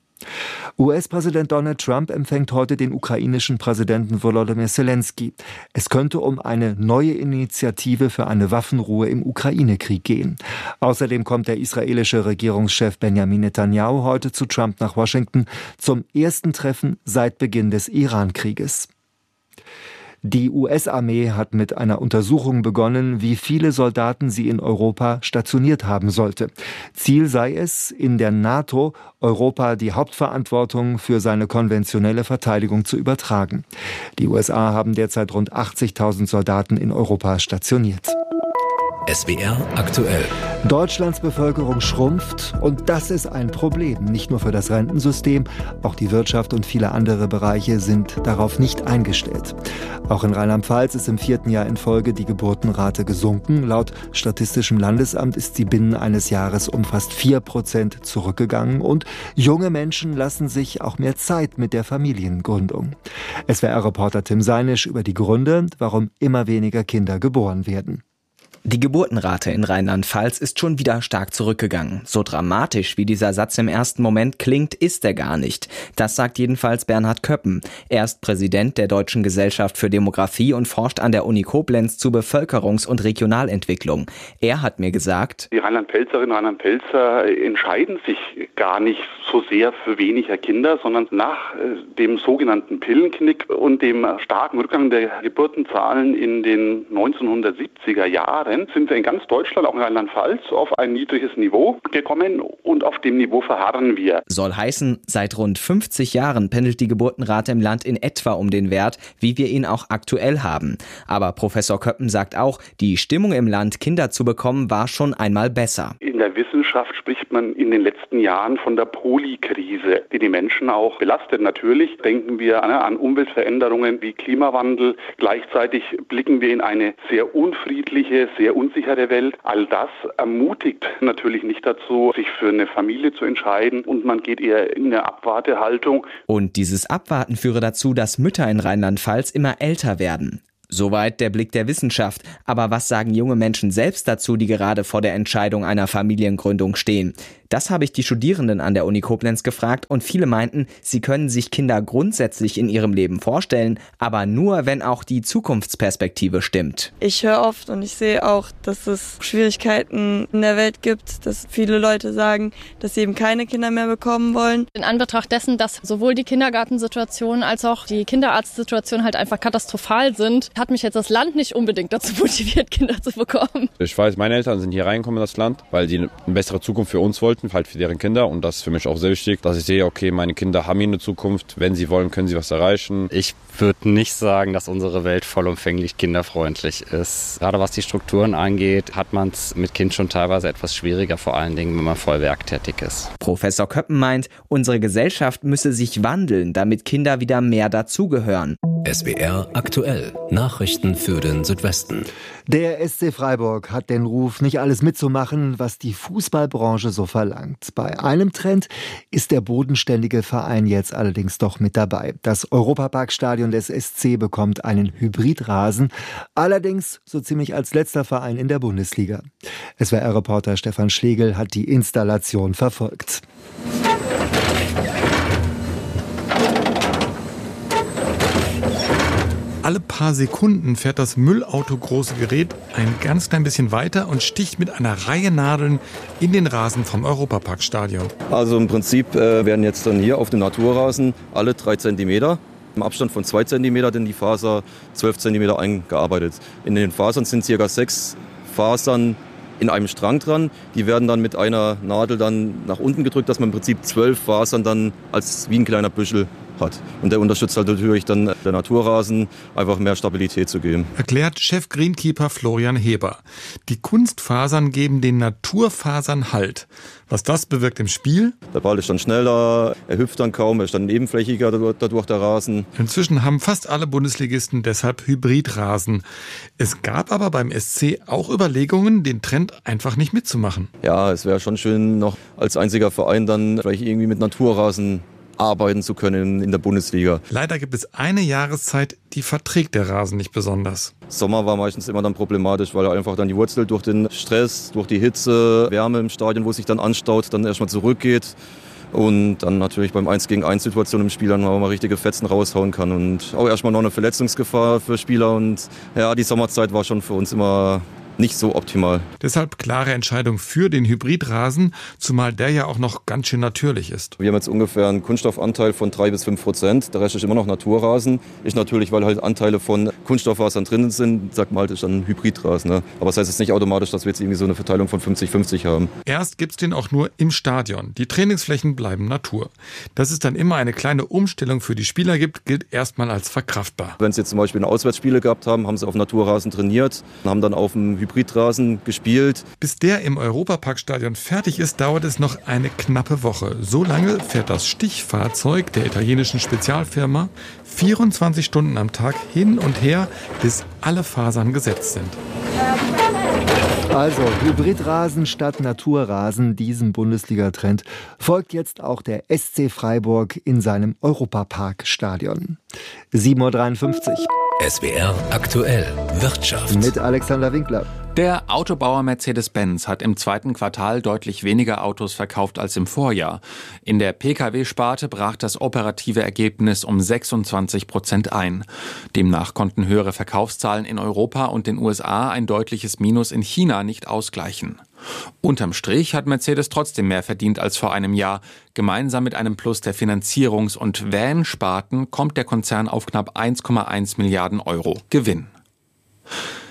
U S-Präsident Donald Trump empfängt heute den ukrainischen Präsidenten Volodymyr Zelensky. Es könnte um eine neue Initiative für eine Waffenruhe im Ukraine-Krieg gehen. Außerdem kommt der israelische Regierungschef Benjamin Netanyahu heute zu Trump nach Washington zum ersten Treffen seit Beginn des Iran-Krieges. Die U S-Armee hat mit einer Untersuchung begonnen, wie viele Soldaten sie in Europa stationiert haben sollte. Ziel sei es, in der NATO Europa die Hauptverantwortung für seine konventionelle Verteidigung zu übertragen. Die U S A haben derzeit rund achtzigtausend Soldaten in Europa stationiert. S W R aktuell. Deutschlands Bevölkerung schrumpft und das ist ein Problem. Nicht nur für das Rentensystem, auch die Wirtschaft und viele andere Bereiche sind darauf nicht eingestellt. Auch in Rheinland-Pfalz ist im vierten Jahr in Folge die Geburtenrate gesunken. Laut Statistischem Landesamt ist sie binnen eines Jahres um fast vier Prozent zurückgegangen. Und junge Menschen lassen sich auch mehr Zeit mit der Familiengründung. S W R-Reporter Tim Seinisch über die Gründe, warum immer weniger Kinder geboren werden. Die Geburtenrate in Rheinland-Pfalz ist schon wieder stark zurückgegangen. So dramatisch, wie dieser Satz im ersten Moment klingt, ist er gar nicht. Das sagt jedenfalls Bernhard Köppen. Er ist Präsident der Deutschen Gesellschaft für Demografie und forscht an der Uni Koblenz zu Bevölkerungs- und Regionalentwicklung. Er hat mir gesagt, die Rheinland-Pfälzerinnen und Rheinland-Pfälzer entscheiden sich gar nicht so sehr für weniger Kinder, sondern nach dem sogenannten Pillenknick und dem starken Rückgang der Geburtenzahlen in den neunzehnhundertsiebziger Jahren Bedingungen sind wir in ganz Deutschland, auch in Rheinland-Pfalz, auf ein niedriges Niveau gekommen und auf dem Niveau verharren wir. Soll heißen, seit rund fünfzig Jahren pendelt die Geburtenrate im Land in etwa um den Wert, wie wir ihn auch aktuell haben. Aber Professor Köppen sagt auch, die Stimmung im Land, Kinder zu bekommen, war schon einmal besser. In der Wissenschaft spricht man in den letzten Jahren von der Polykrise, die die Menschen auch belastet. Natürlich denken wir an Umweltveränderungen wie Klimawandel. Gleichzeitig blicken wir in eine sehr unfriedliche, sehr unsichere Welt. All das ermutigt natürlich nicht dazu, sich für eine Familie zu entscheiden, und man geht eher in eine Abwartehaltung. Und dieses Abwarten führe dazu, dass Mütter in Rheinland-Pfalz immer älter werden. Soweit der Blick der Wissenschaft. Aber was sagen junge Menschen selbst dazu, die gerade vor der Entscheidung einer Familiengründung stehen? Das habe ich die Studierenden an der Uni Koblenz gefragt, und viele meinten, sie können sich Kinder grundsätzlich in ihrem Leben vorstellen, aber nur, wenn auch die Zukunftsperspektive stimmt. Ich höre oft und ich sehe auch, dass es Schwierigkeiten in der Welt gibt, dass viele Leute sagen, dass sie eben keine Kinder mehr bekommen wollen. In Anbetracht dessen, dass sowohl die Kindergartensituation als auch die Kinderarztsituation halt einfach katastrophal sind, hat mich jetzt das Land nicht unbedingt dazu motiviert, Kinder zu bekommen. Ich weiß, meine Eltern sind hier reingekommen in das Land, weil sie eine bessere Zukunft für uns wollten, halt für deren Kinder, und das ist für mich auch sehr wichtig, dass ich sehe, okay, meine Kinder haben hier eine Zukunft, wenn sie wollen, können sie was erreichen. Ich würde nicht sagen, dass unsere Welt vollumfänglich kinderfreundlich ist. Gerade was die Strukturen angeht, hat man es mit Kind schon teilweise etwas schwieriger, vor allen Dingen, wenn man voll werktätig ist. Professor Köppen meint, unsere Gesellschaft müsse sich wandeln, damit Kinder wieder mehr dazugehören. S W R aktuell. Nachrichten für den Südwesten. Der S C Freiburg hat den Ruf, nicht alles mitzumachen, was die Fußballbranche so verlangt. Bei einem Trend ist der bodenständige Verein jetzt allerdings doch mit dabei. Das Europaparkstadion des S C bekommt einen Hybridrasen, allerdings so ziemlich als letzter Verein in der Bundesliga. S W R-Reporter Stefan Schlegel hat die Installation verfolgt. Alle paar Sekunden fährt das Müllauto-große Gerät ein ganz klein bisschen weiter und sticht mit einer Reihe Nadeln in den Rasen vom Europaparkstadion. Also im Prinzip äh, werden jetzt dann hier auf dem Naturrasen alle drei Zentimeter im Abstand von zwei Zentimeter in die Faser zwölf Zentimeter eingearbeitet. In den Fasern sind ca. sechs Fasern in einem Strang dran. Die werden dann mit einer Nadel dann nach unten gedrückt, dass man im Prinzip zwölf Fasern dann als wie ein kleiner Büschel hat. Und der unterstützt halt natürlich dann der Naturrasen, einfach mehr Stabilität zu geben. Erklärt Chef Greenkeeper Florian Heber. Die Kunstfasern geben den Naturfasern Halt. Was das bewirkt im Spiel? Der Ball ist dann schneller, er hüpft dann kaum, er ist dann ebenflächiger dadurch der Rasen. Inzwischen haben fast alle Bundesligisten deshalb Hybridrasen. Es gab aber beim S C auch Überlegungen, den Trend einfach nicht mitzumachen. Ja, es wäre schon schön, noch als einziger Verein dann vielleicht irgendwie mit Naturrasen arbeiten zu können in der Bundesliga. Leider gibt es eine Jahreszeit, die verträgt der Rasen nicht besonders. Sommer war meistens immer dann problematisch, weil er einfach dann die Wurzel durch den Stress, durch die Hitze, Wärme im Stadion, wo sich dann anstaut, dann erstmal zurückgeht. Und dann natürlich beim eins gegen eins Situation im Spiel dann auch mal richtige Fetzen raushauen kann. Und auch erstmal noch eine Verletzungsgefahr für Spieler. Und ja, die Sommerzeit war schon für uns immer nicht so optimal. Deshalb klare Entscheidung für den Hybridrasen, zumal der ja auch noch ganz schön natürlich ist. Wir haben jetzt ungefähr einen Kunststoffanteil von drei bis fünf Prozent. Der Rest ist immer noch Naturrasen. Ist natürlich, weil halt Anteile von Kunststofffasern drin sind, sagt man halt, ist dann ein Hybridrasen. Ne? Aber das heißt jetzt nicht automatisch, dass wir jetzt irgendwie so eine Verteilung von fünfzig fünfzig haben. Erst gibt's den auch nur im Stadion. Die Trainingsflächen bleiben Natur. Dass es dann immer eine kleine Umstellung für die Spieler gibt, gilt erstmal als verkraftbar. Wenn sie jetzt zum Beispiel eine Auswärtsspiele gehabt haben, haben sie auf Naturrasen trainiert, haben dann auf dem Hybridrasen gespielt. Bis der im Europaparkstadion fertig ist, dauert es noch eine knappe Woche. So lange fährt das Stichfahrzeug der italienischen Spezialfirma vierundzwanzig Stunden am Tag hin und her, bis alle Fasern gesetzt sind. Also Hybridrasen statt Naturrasen, diesem Bundesliga-Trend folgt jetzt auch der S C Freiburg in seinem Europaparkstadion. sieben Uhr dreiundfünfzig. S W R aktuell Wirtschaft. Mit Alexander Winkler. Der Autobauer Mercedes-Benz hat im zweiten Quartal deutlich weniger Autos verkauft als im Vorjahr. In der Pkw-Sparte brach das operative Ergebnis um sechsundzwanzig Prozent ein. Demnach konnten höhere Verkaufszahlen in Europa und den U S A ein deutliches Minus in China nicht ausgleichen. Unterm Strich hat Mercedes trotzdem mehr verdient als vor einem Jahr. Gemeinsam mit einem Plus der Finanzierungs- und Van-Sparten kommt der Konzern auf knapp eins Komma eins Milliarden Euro Gewinn.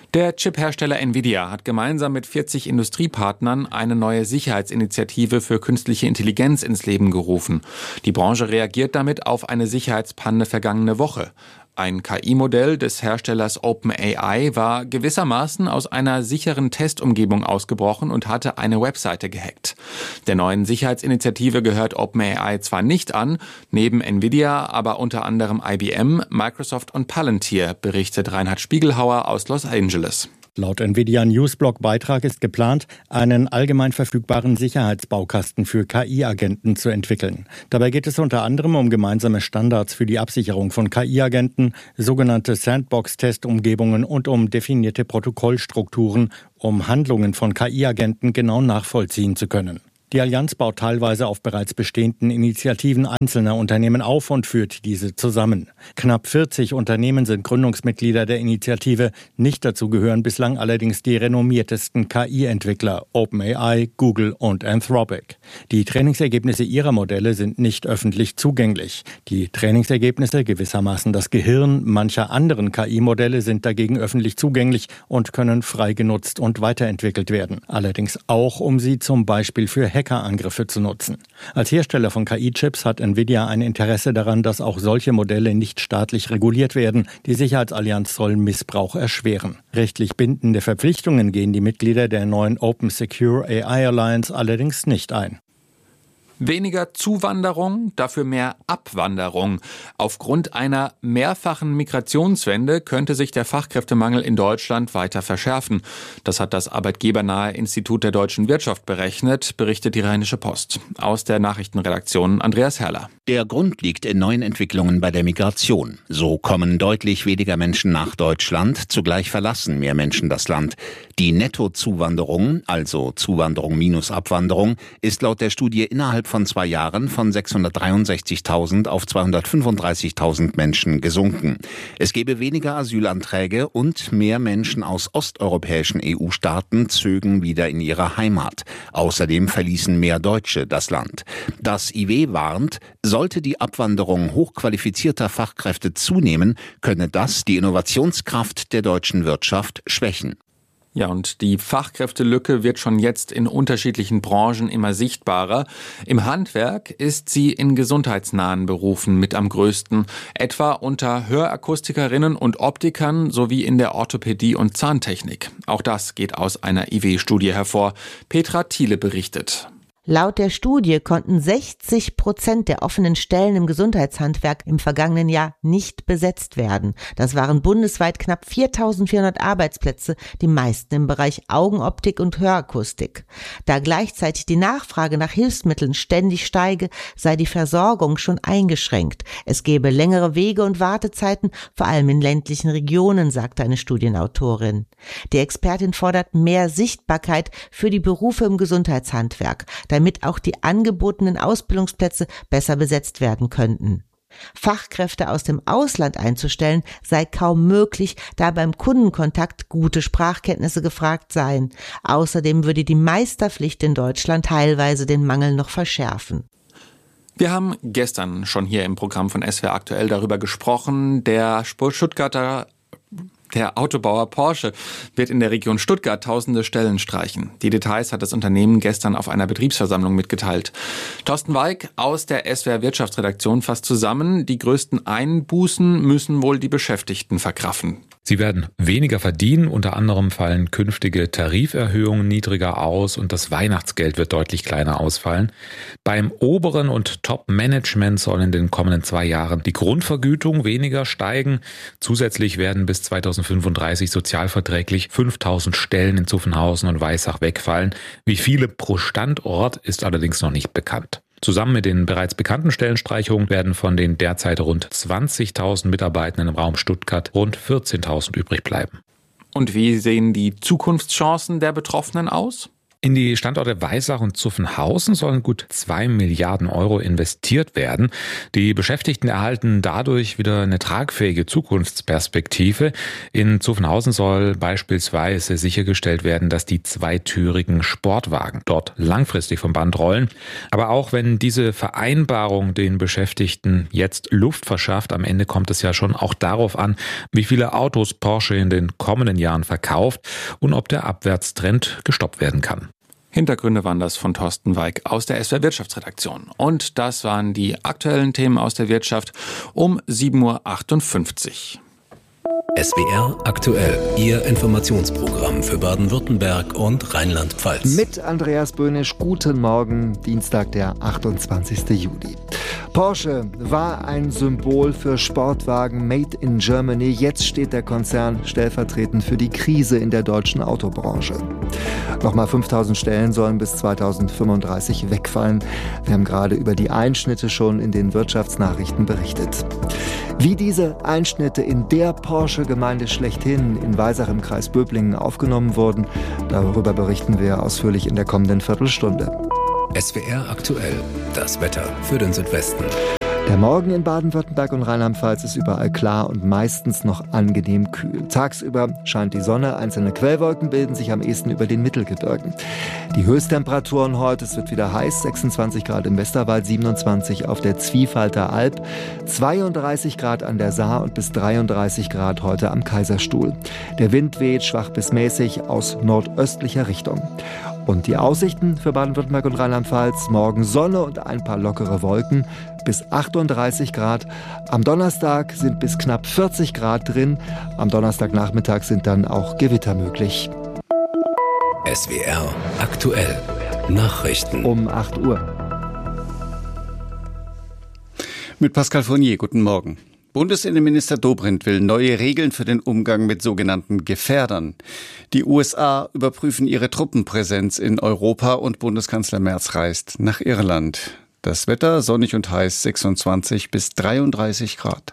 Der Chip-Hersteller Nvidia hat gemeinsam mit vierzig Industriepartnern eine neue Sicherheitsinitiative für künstliche Intelligenz ins Leben gerufen. Die Branche reagiert damit auf eine Sicherheitspanne vergangene Woche. Ein K I-Modell des Herstellers OpenAI war gewissermaßen aus einer sicheren Testumgebung ausgebrochen und hatte eine Webseite gehackt. Der neuen Sicherheitsinitiative gehört OpenAI zwar nicht an, neben Nvidia aber unter anderem I B M, Microsoft und Palantir, berichtet Reinhard Spiegelhauer aus Los Angeles. Laut Nvidia-Newsblog-Beitrag ist geplant, einen allgemein verfügbaren Sicherheitsbaukasten für K I-Agenten zu entwickeln. Dabei geht es unter anderem um gemeinsame Standards für die Absicherung von K I-Agenten, sogenannte Sandbox-Testumgebungen und um definierte Protokollstrukturen, um Handlungen von K I-Agenten genau nachvollziehen zu können. Die Allianz baut teilweise auf bereits bestehenden Initiativen einzelner Unternehmen auf und führt diese zusammen. Knapp vierzig Unternehmen sind Gründungsmitglieder der Initiative. Nicht dazu gehören bislang allerdings die renommiertesten K I-Entwickler OpenAI, Google und Anthropic. Die Trainingsergebnisse ihrer Modelle sind nicht öffentlich zugänglich. Die Trainingsergebnisse, gewissermaßen das Gehirn mancher anderen K I-Modelle, sind dagegen öffentlich zugänglich und können frei genutzt und weiterentwickelt werden. Allerdings auch, um sie zum Beispiel für Hackerangriffe zu nutzen. Als Hersteller von K I-Chips hat Nvidia ein Interesse daran, dass auch solche Modelle nicht staatlich reguliert werden. Die Sicherheitsallianz soll Missbrauch erschweren. Rechtlich bindende Verpflichtungen gehen die Mitglieder der neuen Open Secure A I Alliance allerdings nicht ein. Weniger Zuwanderung, dafür mehr Abwanderung. Aufgrund einer mehrfachen Migrationswende könnte sich der Fachkräftemangel in Deutschland weiter verschärfen. Das hat das arbeitgebernahe Institut der deutschen Wirtschaft berechnet, berichtet die Rheinische Post. Aus der Nachrichtenredaktion Andreas Herrler. Der Grund liegt in neuen Entwicklungen bei der Migration. So kommen deutlich weniger Menschen nach Deutschland, zugleich verlassen mehr Menschen das Land. Die Nettozuwanderung, also Zuwanderung minus Abwanderung, ist laut der Studie innerhalb von zwei Jahren von sechshundertdreiundsechzigtausend auf zweihundertfünfunddreißigtausend Menschen gesunken. Es gebe weniger Asylanträge und mehr Menschen aus osteuropäischen E U-Staaten zögen wieder in ihre Heimat. Außerdem verließen mehr Deutsche das Land. Das I W warnt, sollte die Abwanderung hochqualifizierter Fachkräfte zunehmen, könne das die Innovationskraft der deutschen Wirtschaft schwächen. Ja, und die Fachkräftelücke wird schon jetzt in unterschiedlichen Branchen immer sichtbarer. Im Handwerk ist sie in gesundheitsnahen Berufen mit am größten, etwa unter Hörakustikerinnen und Optikern sowie in der Orthopädie und Zahntechnik. Auch das geht aus einer I W-Studie hervor. Petra Thiele berichtet. Laut der Studie konnten sechzig Prozent der offenen Stellen im Gesundheitshandwerk im vergangenen Jahr nicht besetzt werden. Das waren bundesweit knapp viertausendvierhundert Arbeitsplätze, die meisten im Bereich Augenoptik und Hörakustik. Da gleichzeitig die Nachfrage nach Hilfsmitteln ständig steige, sei die Versorgung schon eingeschränkt. Es gebe längere Wege und Wartezeiten, vor allem in ländlichen Regionen, sagte eine Studienautorin. Die Expertin fordert mehr Sichtbarkeit für die Berufe im Gesundheitshandwerk, damit auch die angebotenen Ausbildungsplätze besser besetzt werden könnten. Fachkräfte aus dem Ausland einzustellen, sei kaum möglich, da beim Kundenkontakt gute Sprachkenntnisse gefragt seien. Außerdem würde die Meisterpflicht in Deutschland teilweise den Mangel noch verschärfen. Wir haben gestern schon hier im Programm von S W R aktuell darüber gesprochen. Der Stuttgarter Der Autobauer Porsche wird in der Region Stuttgart tausende Stellen streichen. Die Details hat das Unternehmen gestern auf einer Betriebsversammlung mitgeteilt. Thorsten Weig aus der S W R Wirtschaftsredaktion fasst zusammen, die größten Einbußen müssen wohl die Beschäftigten verkraften. Sie werden weniger verdienen, unter anderem fallen künftige Tariferhöhungen niedriger aus und das Weihnachtsgeld wird deutlich kleiner ausfallen. Beim oberen und Top-Management sollen in den kommenden zwei Jahren die Grundvergütung weniger steigen. Zusätzlich werden bis zweitausendfünfunddreißig sozialverträglich fünftausend Stellen in Zuffenhausen und Weissach wegfallen. Wie viele pro Standort ist allerdings noch nicht bekannt. Zusammen mit den bereits bekannten Stellenstreichungen werden von den derzeit rund zwanzigtausend Mitarbeitenden im Raum Stuttgart rund vierzehntausend übrig bleiben. Und wie sehen die Zukunftschancen der Betroffenen aus? In die Standorte Weissach und Zuffenhausen sollen gut zwei Milliarden Euro investiert werden. Die Beschäftigten erhalten dadurch wieder eine tragfähige Zukunftsperspektive. In Zuffenhausen soll beispielsweise sichergestellt werden, dass die zweitürigen Sportwagen dort langfristig vom Band rollen. Aber auch wenn diese Vereinbarung den Beschäftigten jetzt Luft verschafft, am Ende kommt es ja schon auch darauf an, wie viele Autos Porsche in den kommenden Jahren verkauft und ob der Abwärtstrend gestoppt werden kann. Hintergründe waren das von Thorsten Weig aus der S W R Wirtschaftsredaktion. Und das waren die aktuellen Themen aus der Wirtschaft um sieben Uhr achtundfünfzig. S W R aktuell, Ihr Informationsprogramm für Baden-Württemberg und Rheinland-Pfalz. Mit Andreas Böhnisch, guten Morgen, Dienstag, der achtundzwanzigsten Juli. Porsche war ein Symbol für Sportwagen made in Germany. Jetzt steht der Konzern stellvertretend für die Krise in der deutschen Autobranche. Nochmal fünftausend Stellen sollen bis zweitausendfünfunddreißig wegfallen. Wir haben gerade über die Einschnitte schon in den Wirtschaftsnachrichten berichtet. Wie diese Einschnitte in der Porsche-Gemeinde schlechthin in Weissach im Kreis Böblingen aufgenommen wurden, darüber berichten wir ausführlich in der kommenden Viertelstunde. S W R aktuell, das Wetter für den Südwesten. Der Morgen in Baden-Württemberg und Rheinland-Pfalz ist überall klar und meistens noch angenehm kühl. Tagsüber scheint die Sonne, einzelne Quellwolken bilden sich am ehesten über den Mittelgebirgen. Die Höchsttemperaturen heute, es wird wieder heiß, sechsundzwanzig Grad im Westerwald, siebenundzwanzig auf der Zwiefalter Alb, zweiunddreißig Grad an der Saar und bis dreiunddreißig Grad heute am Kaiserstuhl. Der Wind weht schwach bis mäßig aus nordöstlicher Richtung. Und die Aussichten für Baden-Württemberg und Rheinland-Pfalz: morgen Sonne und ein paar lockere Wolken bis achtunddreißig Grad. Am Donnerstag sind bis knapp vierzig Grad drin. Am Donnerstagnachmittag sind dann auch Gewitter möglich. S W R aktuell, Nachrichten um acht Uhr. Mit Pascal Fournier, guten Morgen. Bundesinnenminister Dobrindt will neue Regeln für den Umgang mit sogenannten Gefährdern. Die U S A überprüfen ihre Truppenpräsenz in Europa und Bundeskanzler Merz reist nach Irland. Das Wetter sonnig und heiß, sechsundzwanzig bis dreiunddreißig Grad.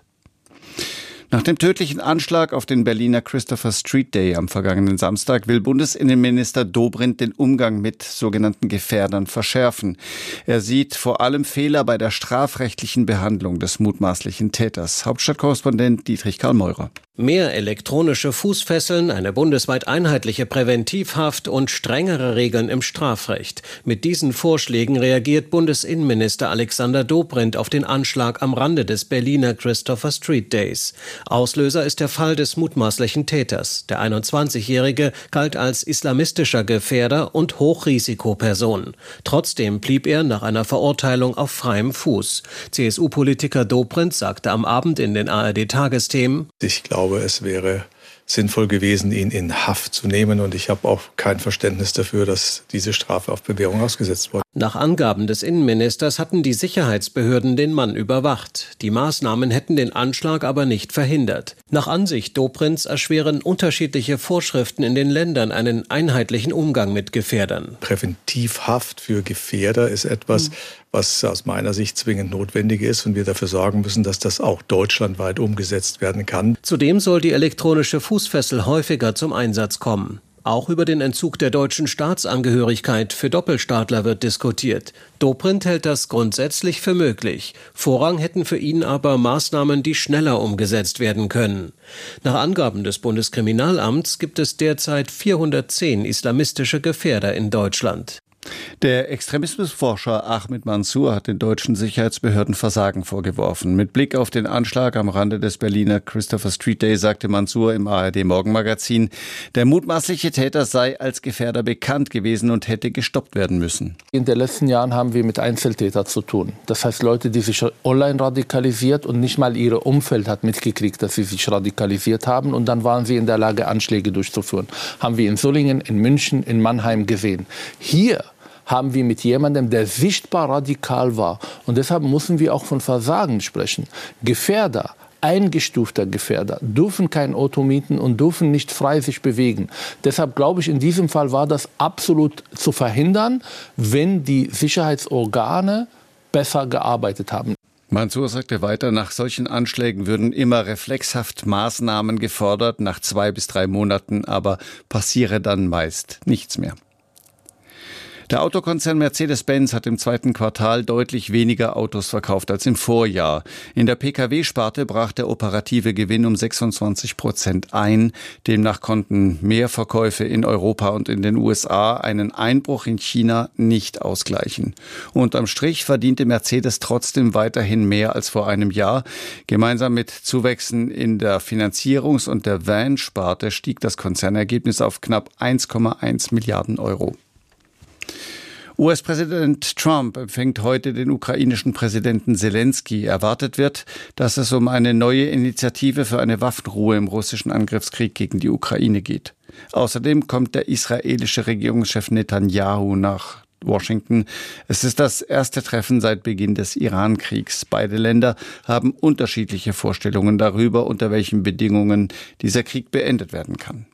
Nach dem tödlichen Anschlag auf den Berliner Christopher Street Day am vergangenen Samstag will Bundesinnenminister Dobrindt den Umgang mit sogenannten Gefährdern verschärfen. Er sieht vor allem Fehler bei der strafrechtlichen Behandlung des mutmaßlichen Täters. Hauptstadtkorrespondent Dietrich Karl Meurer. Mehr elektronische Fußfesseln, eine bundesweit einheitliche Präventivhaft und strengere Regeln im Strafrecht. Mit diesen Vorschlägen reagiert Bundesinnenminister Alexander Dobrindt auf den Anschlag am Rande des Berliner Christopher Street Days. Auslöser ist der Fall des mutmaßlichen Täters. Der einundzwanzigjährige galt als islamistischer Gefährder und Hochrisikoperson. Trotzdem blieb er nach einer Verurteilung auf freiem Fuß. C S U-Politiker Dobrindt sagte am Abend in den A R D-Tagesthemen: Ich glaube, es wäre sinnvoll gewesen, ihn in Haft zu nehmen. Und ich habe auch kein Verständnis dafür, dass diese Strafe auf Bewährung ausgesetzt wurde. Nach Angaben des Innenministers hatten die Sicherheitsbehörden den Mann überwacht. Die Maßnahmen hätten den Anschlag aber nicht verhindert. Nach Ansicht Dobrindts erschweren unterschiedliche Vorschriften in den Ländern einen einheitlichen Umgang mit Gefährdern. Präventivhaft für Gefährder ist etwas, was aus meiner Sicht zwingend notwendig ist und wir dafür sorgen müssen, dass das auch deutschlandweit umgesetzt werden kann. Zudem soll die elektronische Fußfessel häufiger zum Einsatz kommen. Auch über den Entzug der deutschen Staatsangehörigkeit für Doppelstaatler wird diskutiert. Dobrindt hält das grundsätzlich für möglich. Vorrang hätten für ihn aber Maßnahmen, die schneller umgesetzt werden können. Nach Angaben des Bundeskriminalamts gibt es derzeit vierhundertzehn islamistische Gefährder in Deutschland. Der Extremismusforscher Ahmed Mansour hat den deutschen Sicherheitsbehörden Versagen vorgeworfen. Mit Blick auf den Anschlag am Rande des Berliner Christopher Street Day sagte Mansour im A R D-Morgenmagazin, der mutmaßliche Täter sei als Gefährder bekannt gewesen und hätte gestoppt werden müssen. In den letzten Jahren haben wir mit Einzeltätern zu tun. Das heißt Leute, die sich online radikalisiert und nicht mal ihr Umfeld hat mitgekriegt, dass sie sich radikalisiert haben. Und dann waren sie in der Lage, Anschläge durchzuführen. Haben wir in Solingen, in München, in Mannheim gesehen. Hier haben wir mit jemandem, der sichtbar radikal war. Und deshalb müssen wir auch von Versagen sprechen. Gefährder, eingestufter Gefährder, dürfen kein Auto mieten und dürfen nicht frei sich bewegen. Deshalb glaube ich, in diesem Fall war das absolut zu verhindern, wenn die Sicherheitsorgane besser gearbeitet haben. Mansour sagte weiter, nach solchen Anschlägen würden immer reflexhaft Maßnahmen gefordert, nach zwei bis drei Monaten aber passiere dann meist nichts mehr. Der Autokonzern Mercedes-Benz hat im zweiten Quartal deutlich weniger Autos verkauft als im Vorjahr. In der P K W-Sparte brach der operative Gewinn um sechsundzwanzig Prozent ein. Demnach konnten Mehrverkäufe in Europa und in den U S A einen Einbruch in China nicht ausgleichen. Unterm Strich verdiente Mercedes trotzdem weiterhin mehr als vor einem Jahr. Gemeinsam mit Zuwächsen in der Finanzierungs- und der Van-Sparte stieg das Konzernergebnis auf knapp eins Komma eins Milliarden Euro. U S-Präsident Trump empfängt heute den ukrainischen Präsidenten Selensky. Erwartet wird, dass es um eine neue Initiative für eine Waffenruhe im russischen Angriffskrieg gegen die Ukraine geht. Außerdem kommt der israelische Regierungschef Netanyahu nach Washington. Es ist das erste Treffen seit Beginn des Iran-Kriegs. Beide Länder haben unterschiedliche Vorstellungen darüber, unter welchen Bedingungen dieser Krieg beendet werden kann.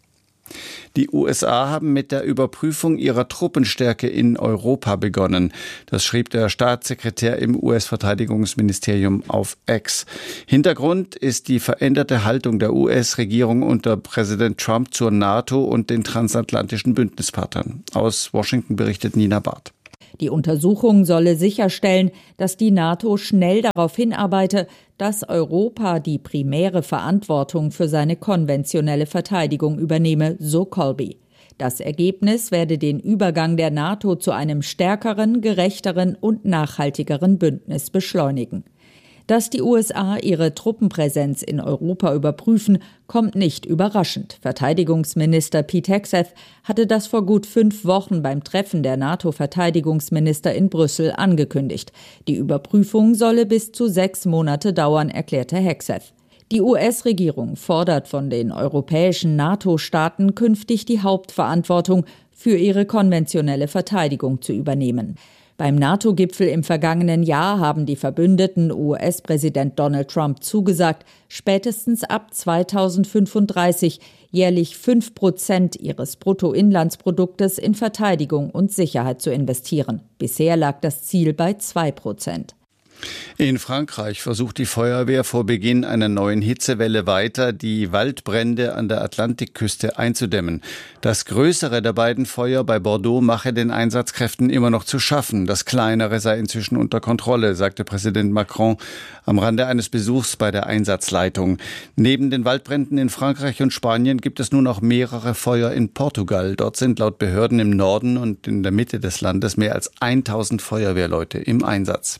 Die U S A haben mit der Überprüfung ihrer Truppenstärke in Europa begonnen. Das schrieb der Staatssekretär im U S-Verteidigungsministerium auf X. Hintergrund ist die veränderte Haltung der U S-Regierung unter Präsident Trump zur NATO und den transatlantischen Bündnispartnern. Aus Washington berichtet Nina Barth. Die Untersuchung solle sicherstellen, dass die NATO schnell darauf hinarbeite, dass Europa die primäre Verantwortung für seine konventionelle Verteidigung übernehme, so Colby. Das Ergebnis werde den Übergang der NATO zu einem stärkeren, gerechteren und nachhaltigeren Bündnis beschleunigen. Dass die U S A ihre Truppenpräsenz in Europa überprüfen, kommt nicht überraschend. Verteidigungsminister Pete Hegseth hatte das vor gut fünf Wochen beim Treffen der NATO-Verteidigungsminister in Brüssel angekündigt. Die Überprüfung solle bis zu sechs Monate dauern, erklärte Hegseth. Die U S-Regierung fordert von den europäischen NATO-Staaten künftig die Hauptverantwortung für ihre konventionelle Verteidigung zu übernehmen. Beim NATO-Gipfel im vergangenen Jahr haben die Verbündeten U S-Präsident Donald Trump zugesagt, spätestens ab zweitausendfünfunddreißig jährlich fünf Prozent ihres Bruttoinlandsproduktes in Verteidigung und Sicherheit zu investieren. Bisher lag das Ziel bei zwei Prozent. In Frankreich versucht die Feuerwehr vor Beginn einer neuen Hitzewelle weiter, die Waldbrände an der Atlantikküste einzudämmen. Das größere der beiden Feuer bei Bordeaux mache den Einsatzkräften immer noch zu schaffen. Das kleinere sei inzwischen unter Kontrolle, sagte Präsident Macron am Rande eines Besuchs bei der Einsatzleitung. Neben den Waldbränden in Frankreich und Spanien gibt es nun auch mehrere Feuer in Portugal. Dort sind laut Behörden im Norden und in der Mitte des Landes mehr als tausend Feuerwehrleute im Einsatz.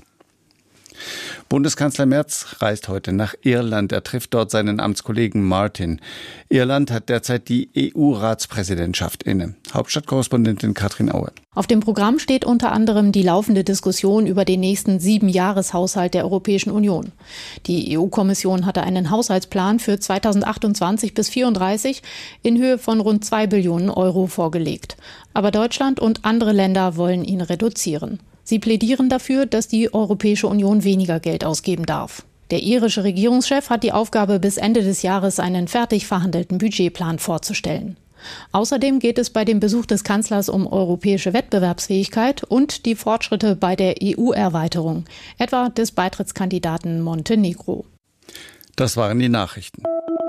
Bundeskanzler Merz reist heute nach Irland. Er trifft dort seinen Amtskollegen Martin. Irland hat derzeit die E U-Ratspräsidentschaft inne. Hauptstadtkorrespondentin Katrin Aue. Auf dem Programm steht unter anderem die laufende Diskussion über den nächsten Siebenjahreshaushalt der Europäischen Union. Die E U-Kommission hatte einen Haushaltsplan für zweitausendachtundzwanzig bis vierunddreißig in Höhe von rund zwei Billionen Euro vorgelegt. Aber Deutschland und andere Länder wollen ihn reduzieren. Sie plädieren dafür, dass die Europäische Union weniger Geld ausgeben darf. Der irische Regierungschef hat die Aufgabe, bis Ende des Jahres einen fertig verhandelten Budgetplan vorzustellen. Außerdem geht es bei dem Besuch des Kanzlers um europäische Wettbewerbsfähigkeit und die Fortschritte bei der E U-Erweiterung, etwa des Beitrittskandidaten Montenegro. Das waren die Nachrichten.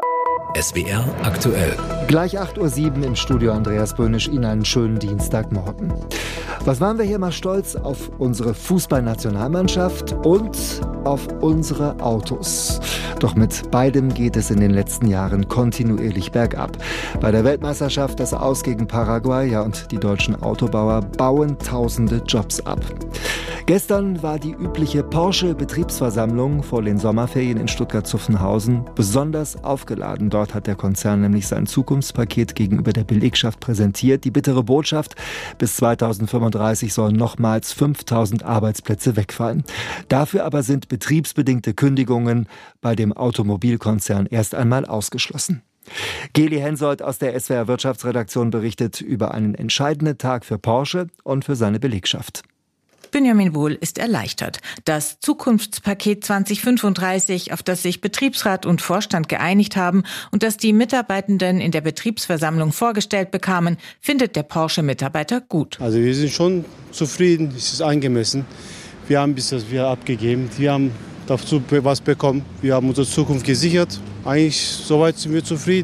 S W R aktuell. Gleich acht Uhr sieben im Studio Andreas Böhnisch. Ihnen einen schönen Dienstagmorgen. Was waren wir hier mal stolz auf unsere Fußballnationalmannschaft und auf unsere Autos. Doch mit beidem geht es in den letzten Jahren kontinuierlich bergab. Bei der Weltmeisterschaft das Aus gegen Paraguay, ja, und die deutschen Autobauer bauen tausende Jobs ab. Gestern war die übliche Porsche-Betriebsversammlung vor den Sommerferien in Stuttgart-Zuffenhausen besonders aufgeladen. Dort hat der Konzern nämlich sein Zukunftspaket gegenüber der Belegschaft präsentiert. Die bittere Botschaft: bis zweitausendfünfunddreißig sollen nochmals fünftausend Arbeitsplätze wegfallen. Dafür aber sind betriebsbedingte Kündigungen bei dem Automobilkonzern erst einmal ausgeschlossen. Geli Hensoldt aus der S W R Wirtschaftsredaktion berichtet über einen entscheidenden Tag für Porsche und für seine Belegschaft. Benjamin Wohl ist erleichtert. Das Zukunftspaket zweitausendfünfunddreißig, auf das sich Betriebsrat und Vorstand geeinigt haben und das die Mitarbeitenden in der Betriebsversammlung vorgestellt bekamen, findet der Porsche-Mitarbeiter gut. Also wir sind schon zufrieden, es ist angemessen. Wir haben bis das wir abgegeben, wir haben dazu was bekommen, wir haben unsere Zukunft gesichert. Eigentlich soweit sind wir zufrieden.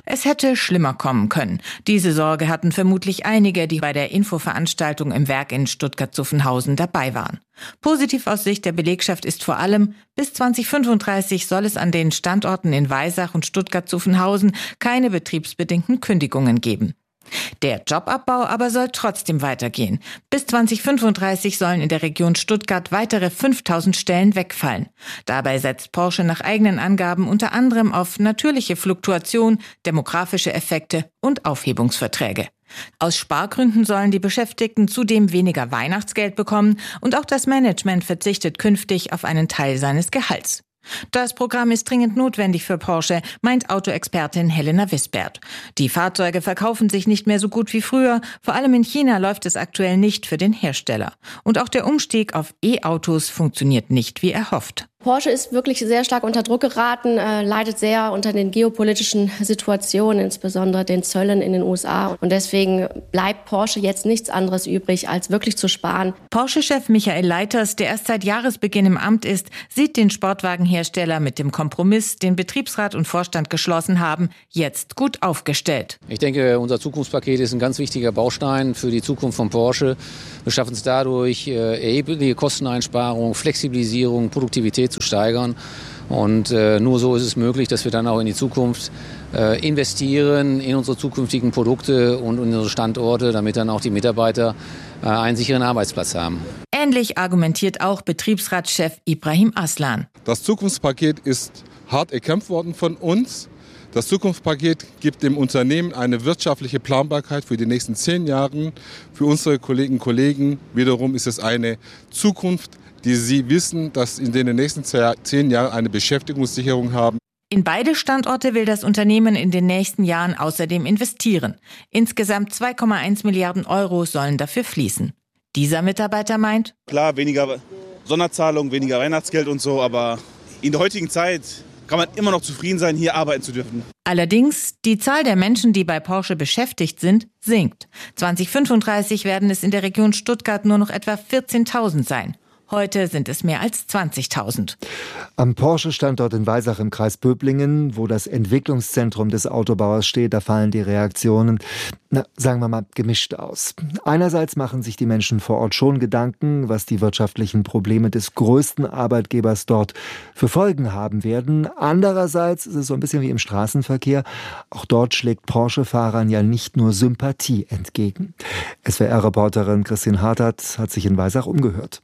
Es hätte schlimmer kommen können. Diese Sorge hatten vermutlich einige, die bei der Infoveranstaltung im Werk in Stuttgart-Zuffenhausen dabei waren. Positiv aus Sicht der Belegschaft ist vor allem, bis zwanzig fünfunddreißig soll es an den Standorten in Weisach und Stuttgart-Zuffenhausen keine betriebsbedingten Kündigungen geben. Der Jobabbau aber soll trotzdem weitergehen. Bis zwanzig fünfunddreißig sollen in der Region Stuttgart weitere fünftausend Stellen wegfallen. Dabei setzt Porsche nach eigenen Angaben unter anderem auf natürliche Fluktuation, demografische Effekte und Aufhebungsverträge. Aus Spargründen sollen die Beschäftigten zudem weniger Weihnachtsgeld bekommen und auch das Management verzichtet künftig auf einen Teil seines Gehalts. Das Programm ist dringend notwendig für Porsche, meint Autoexpertin Helena Wisbert. Die Fahrzeuge verkaufen sich nicht mehr so gut wie früher. Vor allem in China läuft es aktuell nicht für den Hersteller. Und auch der Umstieg auf E-Autos funktioniert nicht wie erhofft. Porsche ist wirklich sehr stark unter Druck geraten, äh, leidet sehr unter den geopolitischen Situationen, insbesondere den Zöllen in den U S A. Und deswegen bleibt Porsche jetzt nichts anderes übrig, als wirklich zu sparen. Porsche-Chef Michael Leiters, der erst seit Jahresbeginn im Amt ist, sieht den Sportwagenhersteller mit dem Kompromiss, den Betriebsrat und Vorstand geschlossen haben, jetzt gut aufgestellt. Ich denke, unser Zukunftspaket ist ein ganz wichtiger Baustein für die Zukunft von Porsche. Wir schaffen es dadurch, äh, erhebliche Kosteneinsparungen, Flexibilisierung, Produktivität zu steigern. Und äh, nur so ist es möglich, dass wir dann auch in die Zukunft äh, investieren, in unsere zukünftigen Produkte und in unsere Standorte, damit dann auch die Mitarbeiter äh, einen sicheren Arbeitsplatz haben. Ähnlich argumentiert auch Betriebsratschef Ibrahim Aslan. Das Zukunftspaket ist hart erkämpft worden von uns. Das Zukunftspaket gibt dem Unternehmen eine wirtschaftliche Planbarkeit für die nächsten zehn Jahre. Für unsere Kolleginnen und Kollegen wiederum ist es eine Zukunft, die sie wissen, dass sie in den nächsten zehn Jahren eine Beschäftigungssicherung haben. In beide Standorte will das Unternehmen in den nächsten Jahren außerdem investieren. Insgesamt zwei Komma eins Milliarden Euro sollen dafür fließen. Dieser Mitarbeiter meint: Klar, weniger Sonderzahlung, weniger Weihnachtsgeld und so, aber in der heutigen Zeit kann man immer noch zufrieden sein, hier arbeiten zu dürfen. Allerdings, die Zahl der Menschen, die bei Porsche beschäftigt sind, sinkt. zwanzig fünfunddreißig werden es in der Region Stuttgart nur noch etwa vierzehntausend sein. Heute sind es mehr als zwanzigtausend. Am Porsche-Standort in Weisach im Kreis Böblingen, wo das Entwicklungszentrum des Autobauers steht, da fallen die Reaktionen, na, sagen wir mal, gemischt aus. Einerseits machen sich die Menschen vor Ort schon Gedanken, was die wirtschaftlichen Probleme des größten Arbeitgebers dort für Folgen haben werden. Andererseits ist es so ein bisschen wie im Straßenverkehr. Auch dort schlägt Porsche-Fahrern ja nicht nur Sympathie entgegen. S W R-Reporterin Christine Hartert hat sich in Weisach umgehört.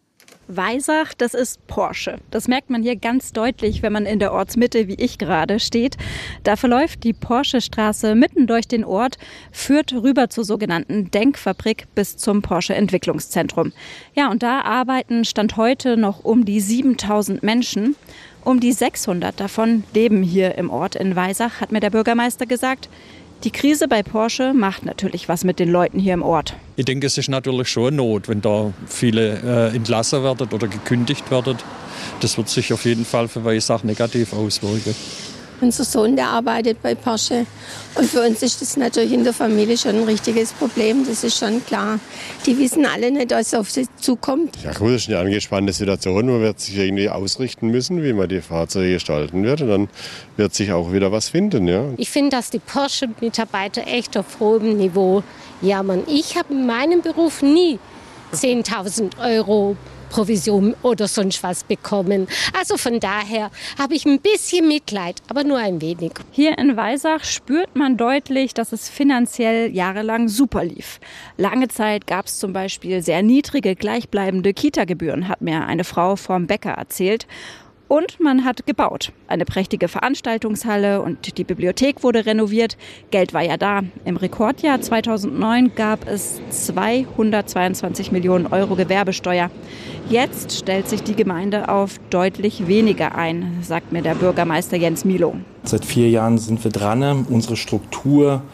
Weisach, das ist Porsche. Das merkt man hier ganz deutlich, wenn man in der Ortsmitte, wie ich gerade, steht. Da verläuft die Porsche-Straße mitten durch den Ort, führt rüber zur sogenannten Denkfabrik bis zum Porsche-Entwicklungszentrum. Ja, und da arbeiten Stand heute noch um die siebentausend Menschen. Um die sechshundert davon leben hier im Ort in Weisach, hat mir der Bürgermeister gesagt. Die Krise bei Porsche macht natürlich was mit den Leuten hier im Ort. Ich denke, es ist natürlich schon Not, wenn da viele äh, entlassen werden oder gekündigt werden. Das wird sich auf jeden Fall für Weisach negativ auswirken. Unser Sohn, der arbeitet bei Porsche. Und für uns ist das natürlich in der Familie schon ein richtiges Problem, das ist schon klar. Die wissen alle nicht, was auf sie zukommt. Ja gut, das ist eine angespannte Situation. Man wird sich irgendwie ausrichten müssen, wie man die Fahrzeuge gestalten wird. Und dann wird sich auch wieder was finden. Ja. Ich finde, dass die Porsche-Mitarbeiter echt auf hohem Niveau jammern. Ich habe in meinem Beruf nie zehntausend Euro Provision oder sonst was bekommen. Also von daher habe ich ein bisschen Mitleid, aber nur ein wenig. Hier in Weisach spürt man deutlich, dass es finanziell jahrelang super lief. Lange Zeit gab es zum Beispiel sehr niedrige, gleichbleibende Kita-Gebühren, hat mir eine Frau vom Bäcker erzählt. Und man hat gebaut. Eine prächtige Veranstaltungshalle und die Bibliothek wurde renoviert. Geld war ja da. Im Rekordjahr zweitausendneun gab es zweihundertzweiundzwanzig Millionen Euro Gewerbesteuer. Jetzt stellt sich die Gemeinde auf deutlich weniger ein, sagt mir der Bürgermeister Jens Milo. Seit vier Jahren sind wir dran, unsere Struktur,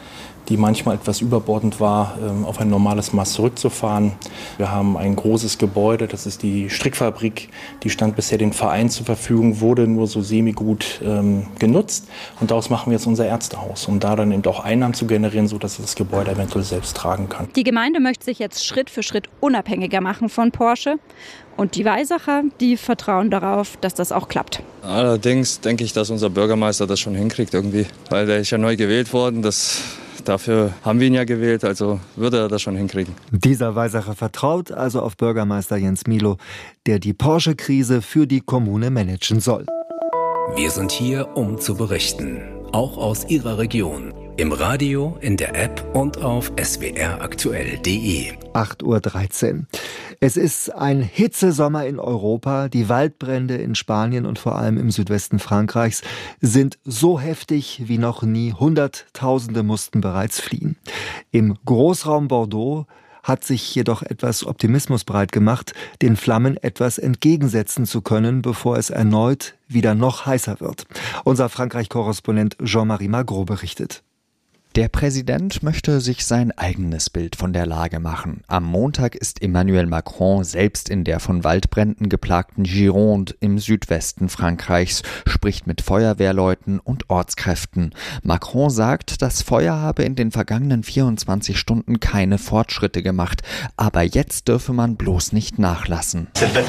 die manchmal etwas überbordend war, auf ein normales Maß zurückzufahren. Wir haben ein großes Gebäude, das ist die Strickfabrik, die stand bisher den Verein zur Verfügung, wurde nur so semi-gut ähm, genutzt. Und daraus machen wir jetzt unser Ärztehaus, um da dann eben auch Einnahmen zu generieren, sodass das Gebäude eventuell selbst tragen kann. Die Gemeinde möchte sich jetzt Schritt für Schritt unabhängiger machen von Porsche. Und die Weisacher, die vertrauen darauf, dass das auch klappt. Allerdings denke ich, dass unser Bürgermeister das schon hinkriegt irgendwie. Weil der ist ja neu gewählt worden. Das, dafür haben wir ihn ja gewählt, also würde er das schon hinkriegen. Dieser Weisacher vertraut also auf Bürgermeister Jens Milo, der die Porsche-Krise für die Kommune managen soll. Wir sind hier, um zu berichten. Auch aus Ihrer Region. Im Radio, in der App und auf s w r aktuell punkt d e. acht Uhr dreizehn. Es ist ein Hitzesommer in Europa. Die Waldbrände in Spanien und vor allem im Südwesten Frankreichs sind so heftig wie noch nie. Hunderttausende mussten bereits fliehen. Im Großraum Bordeaux hat sich jedoch etwas Optimismus breit gemacht, den Flammen etwas entgegensetzen zu können, bevor es erneut wieder noch heißer wird. Unser Frankreich-Korrespondent Jean-Marie Magro berichtet. Der Präsident möchte sich sein eigenes Bild von der Lage machen. Am Montag ist Emmanuel Macron selbst in der von Waldbränden geplagten Gironde im Südwesten Frankreichs, spricht mit Feuerwehrleuten und Ortskräften. Macron sagt, das Feuer habe in den vergangenen vierundzwanzig Stunden keine Fortschritte gemacht, aber jetzt dürfe man bloß nicht nachlassen.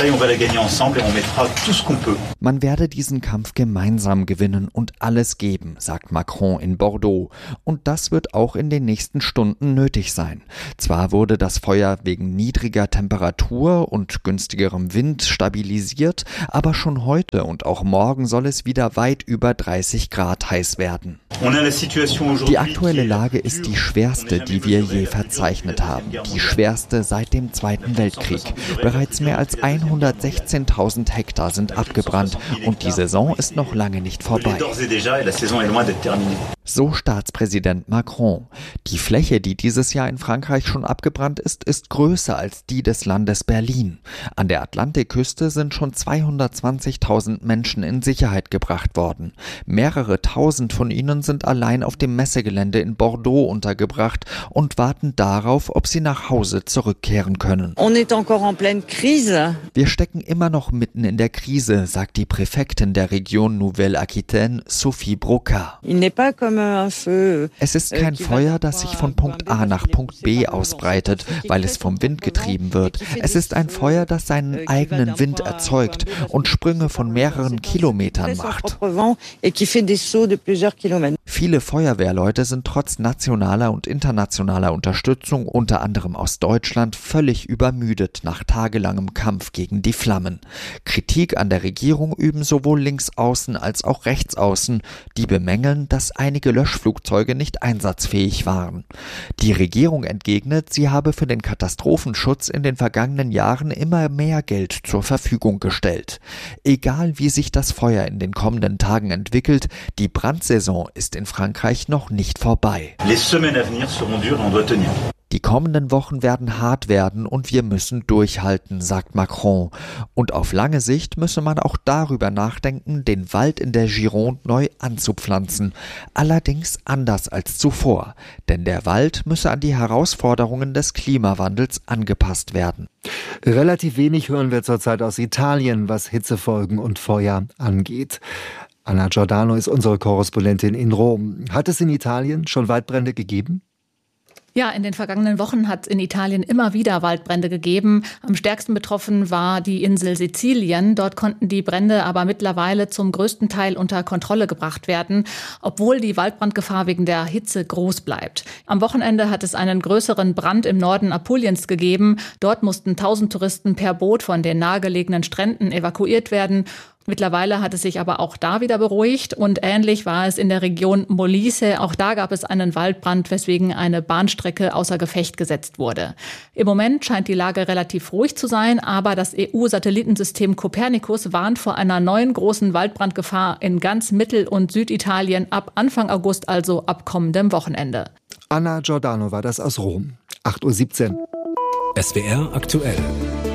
Man werde diesen Kampf gemeinsam gewinnen und alles geben, sagt Macron in Bordeaux. Und das wird auch in den nächsten Stunden nötig sein. Zwar wurde das Feuer wegen niedriger Temperatur und günstigerem Wind stabilisiert, aber schon heute und auch morgen soll es wieder weit über dreißig Grad heiß werden. Die aktuelle Lage ist die schwerste, die wir je verzeichnet haben. Die schwerste seit dem Zweiten Weltkrieg. Bereits mehr als hundertsechzehntausend Hektar sind abgebrannt und die Saison ist noch lange nicht vorbei. So Staatspräsident Macron. Die Fläche, die dieses Jahr in Frankreich schon abgebrannt ist, ist größer als die des Landes Berlin. An der Atlantikküste sind schon zweihundertzwanzigtausend Menschen in Sicherheit gebracht worden. Mehrere tausend von ihnen sind allein auf dem Messegelände in Bordeaux untergebracht und warten darauf, ob sie nach Hause zurückkehren können. Wir stecken immer noch mitten in der Krise, sagt die Präfektin der Region Nouvelle-Aquitaine, Sophie Broca. Es ist kein Feuer, das sich von Punkt A nach Punkt B ausbreitet, weil es vom Wind getrieben wird. Es ist ein Feuer, das seinen eigenen Wind erzeugt und Sprünge von mehreren Kilometern macht. Viele Feuerwehrleute sind trotz nationaler und internationaler Unterstützung, unter anderem aus Deutschland, völlig übermüdet nach tagelangem Kampf gegen die Flammen. Kritik an der Regierung üben sowohl Linksaußen als auch Rechtsaußen, die bemängeln, dass einige Löschflugzeuge nicht einsatzfähig waren. Die Regierung entgegnet, sie habe für den Katastrophenschutz in den vergangenen Jahren immer mehr Geld zur Verfügung gestellt. Egal wie sich das Feuer in den kommenden Tagen entwickelt, die Brandsaison ist in Frankreich noch nicht vorbei. Die kommenden Wochen werden hart werden und wir müssen durchhalten, sagt Macron. Und auf lange Sicht müsse man auch darüber nachdenken, den Wald in der Gironde neu anzupflanzen. Allerdings anders als zuvor, denn der Wald müsse an die Herausforderungen des Klimawandels angepasst werden. Relativ wenig hören wir zurzeit aus Italien, was Hitzefolgen und Feuer angeht. Anna Giordano ist unsere Korrespondentin in Rom. Hat es in Italien schon Waldbrände gegeben? Ja, in den vergangenen Wochen hat es in Italien immer wieder Waldbrände gegeben. Am stärksten betroffen war die Insel Sizilien. Dort konnten die Brände aber mittlerweile zum größten Teil unter Kontrolle gebracht werden, obwohl die Waldbrandgefahr wegen der Hitze groß bleibt. Am Wochenende hat es einen größeren Brand im Norden Apuliens gegeben. Dort mussten tausend Touristen per Boot von den nahegelegenen Stränden evakuiert werden. Mittlerweile hat es sich aber auch da wieder beruhigt und ähnlich war es in der Region Molise. Auch da gab es einen Waldbrand, weswegen eine Bahnstrecke außer Gefecht gesetzt wurde. Im Moment scheint die Lage relativ ruhig zu sein, aber das E U-Satellitensystem Copernicus warnt vor einer neuen großen Waldbrandgefahr in ganz Mittel- und Süditalien ab Anfang August, also ab kommendem Wochenende. Anna Giordano war das aus Rom. acht Uhr siebzehn. S W R aktuell.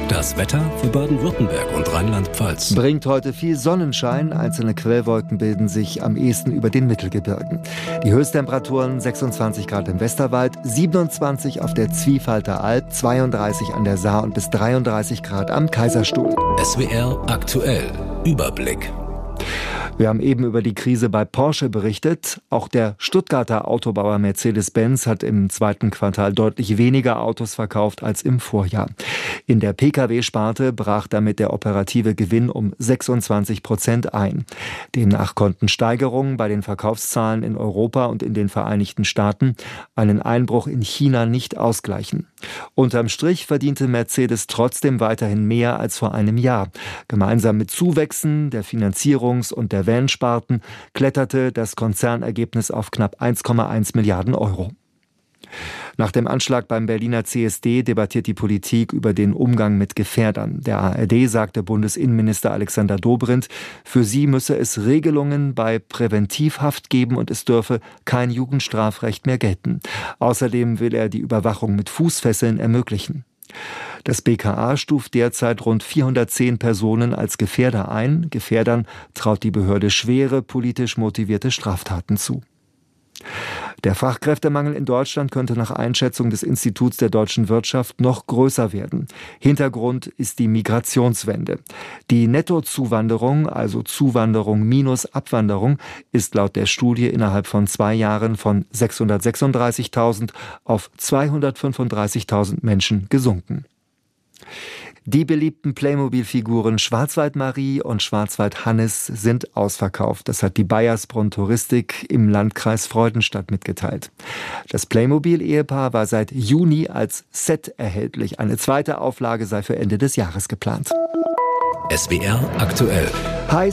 Das Wetter für Baden-Württemberg und Rheinland-Pfalz. Bringt heute viel Sonnenschein. Einzelne Quellwolken bilden sich am ehesten über den Mittelgebirgen. Die Höchsttemperaturen sechsundzwanzig Grad im Westerwald, siebenundzwanzig auf der Zwiefalter Alb, zweiunddreißig an der Saar und bis dreiunddreißig Grad am Kaiserstuhl. S W R aktuell. Überblick. Wir haben eben über die Krise bei Porsche berichtet. Auch der Stuttgarter Autobauer Mercedes-Benz hat im zweiten Quartal deutlich weniger Autos verkauft als im Vorjahr. In der Pkw-Sparte brach damit der operative Gewinn um sechsundzwanzig Prozent ein. Demnach konnten Steigerungen bei den Verkaufszahlen in Europa und in den Vereinigten Staaten einen Einbruch in China nicht ausgleichen. Unterm Strich verdiente Mercedes trotzdem weiterhin mehr als vor einem Jahr. Gemeinsam mit Zuwächsen der Finanzierungs- und der Van-Sparten kletterte das Konzernergebnis auf knapp eins Komma eins Milliarden Euro. Nach dem Anschlag beim Berliner C S D debattiert die Politik über den Umgang mit Gefährdern. Der A R D sagte Bundesinnenminister Alexander Dobrindt, für sie müsse es Regelungen bei Präventivhaft geben und es dürfe kein Jugendstrafrecht mehr gelten. Außerdem will er die Überwachung mit Fußfesseln ermöglichen. Das B K A stuft derzeit rund vierhundertzehn Personen als Gefährder ein. Gefährdern traut die Behörde schwere, politisch motivierte Straftaten zu. Der Fachkräftemangel in Deutschland könnte nach Einschätzung des Instituts der deutschen Wirtschaft noch größer werden. Hintergrund ist die Migrationswende. Die Nettozuwanderung, also Zuwanderung minus Abwanderung, ist laut der Studie innerhalb von zwei Jahren von sechshundertsechsunddreißigtausend auf zweihundertfünfunddreißigtausend Menschen gesunken. Die beliebten Playmobil-Figuren Schwarzwaldmarie und Schwarzwaldhannes sind ausverkauft. Das hat die Bayersbrunn Touristik im Landkreis Freudenstadt mitgeteilt. Das Playmobil-Ehepaar war seit Juni als Set erhältlich. Eine zweite Auflage sei für Ende des Jahres geplant. S W R aktuell. Heiß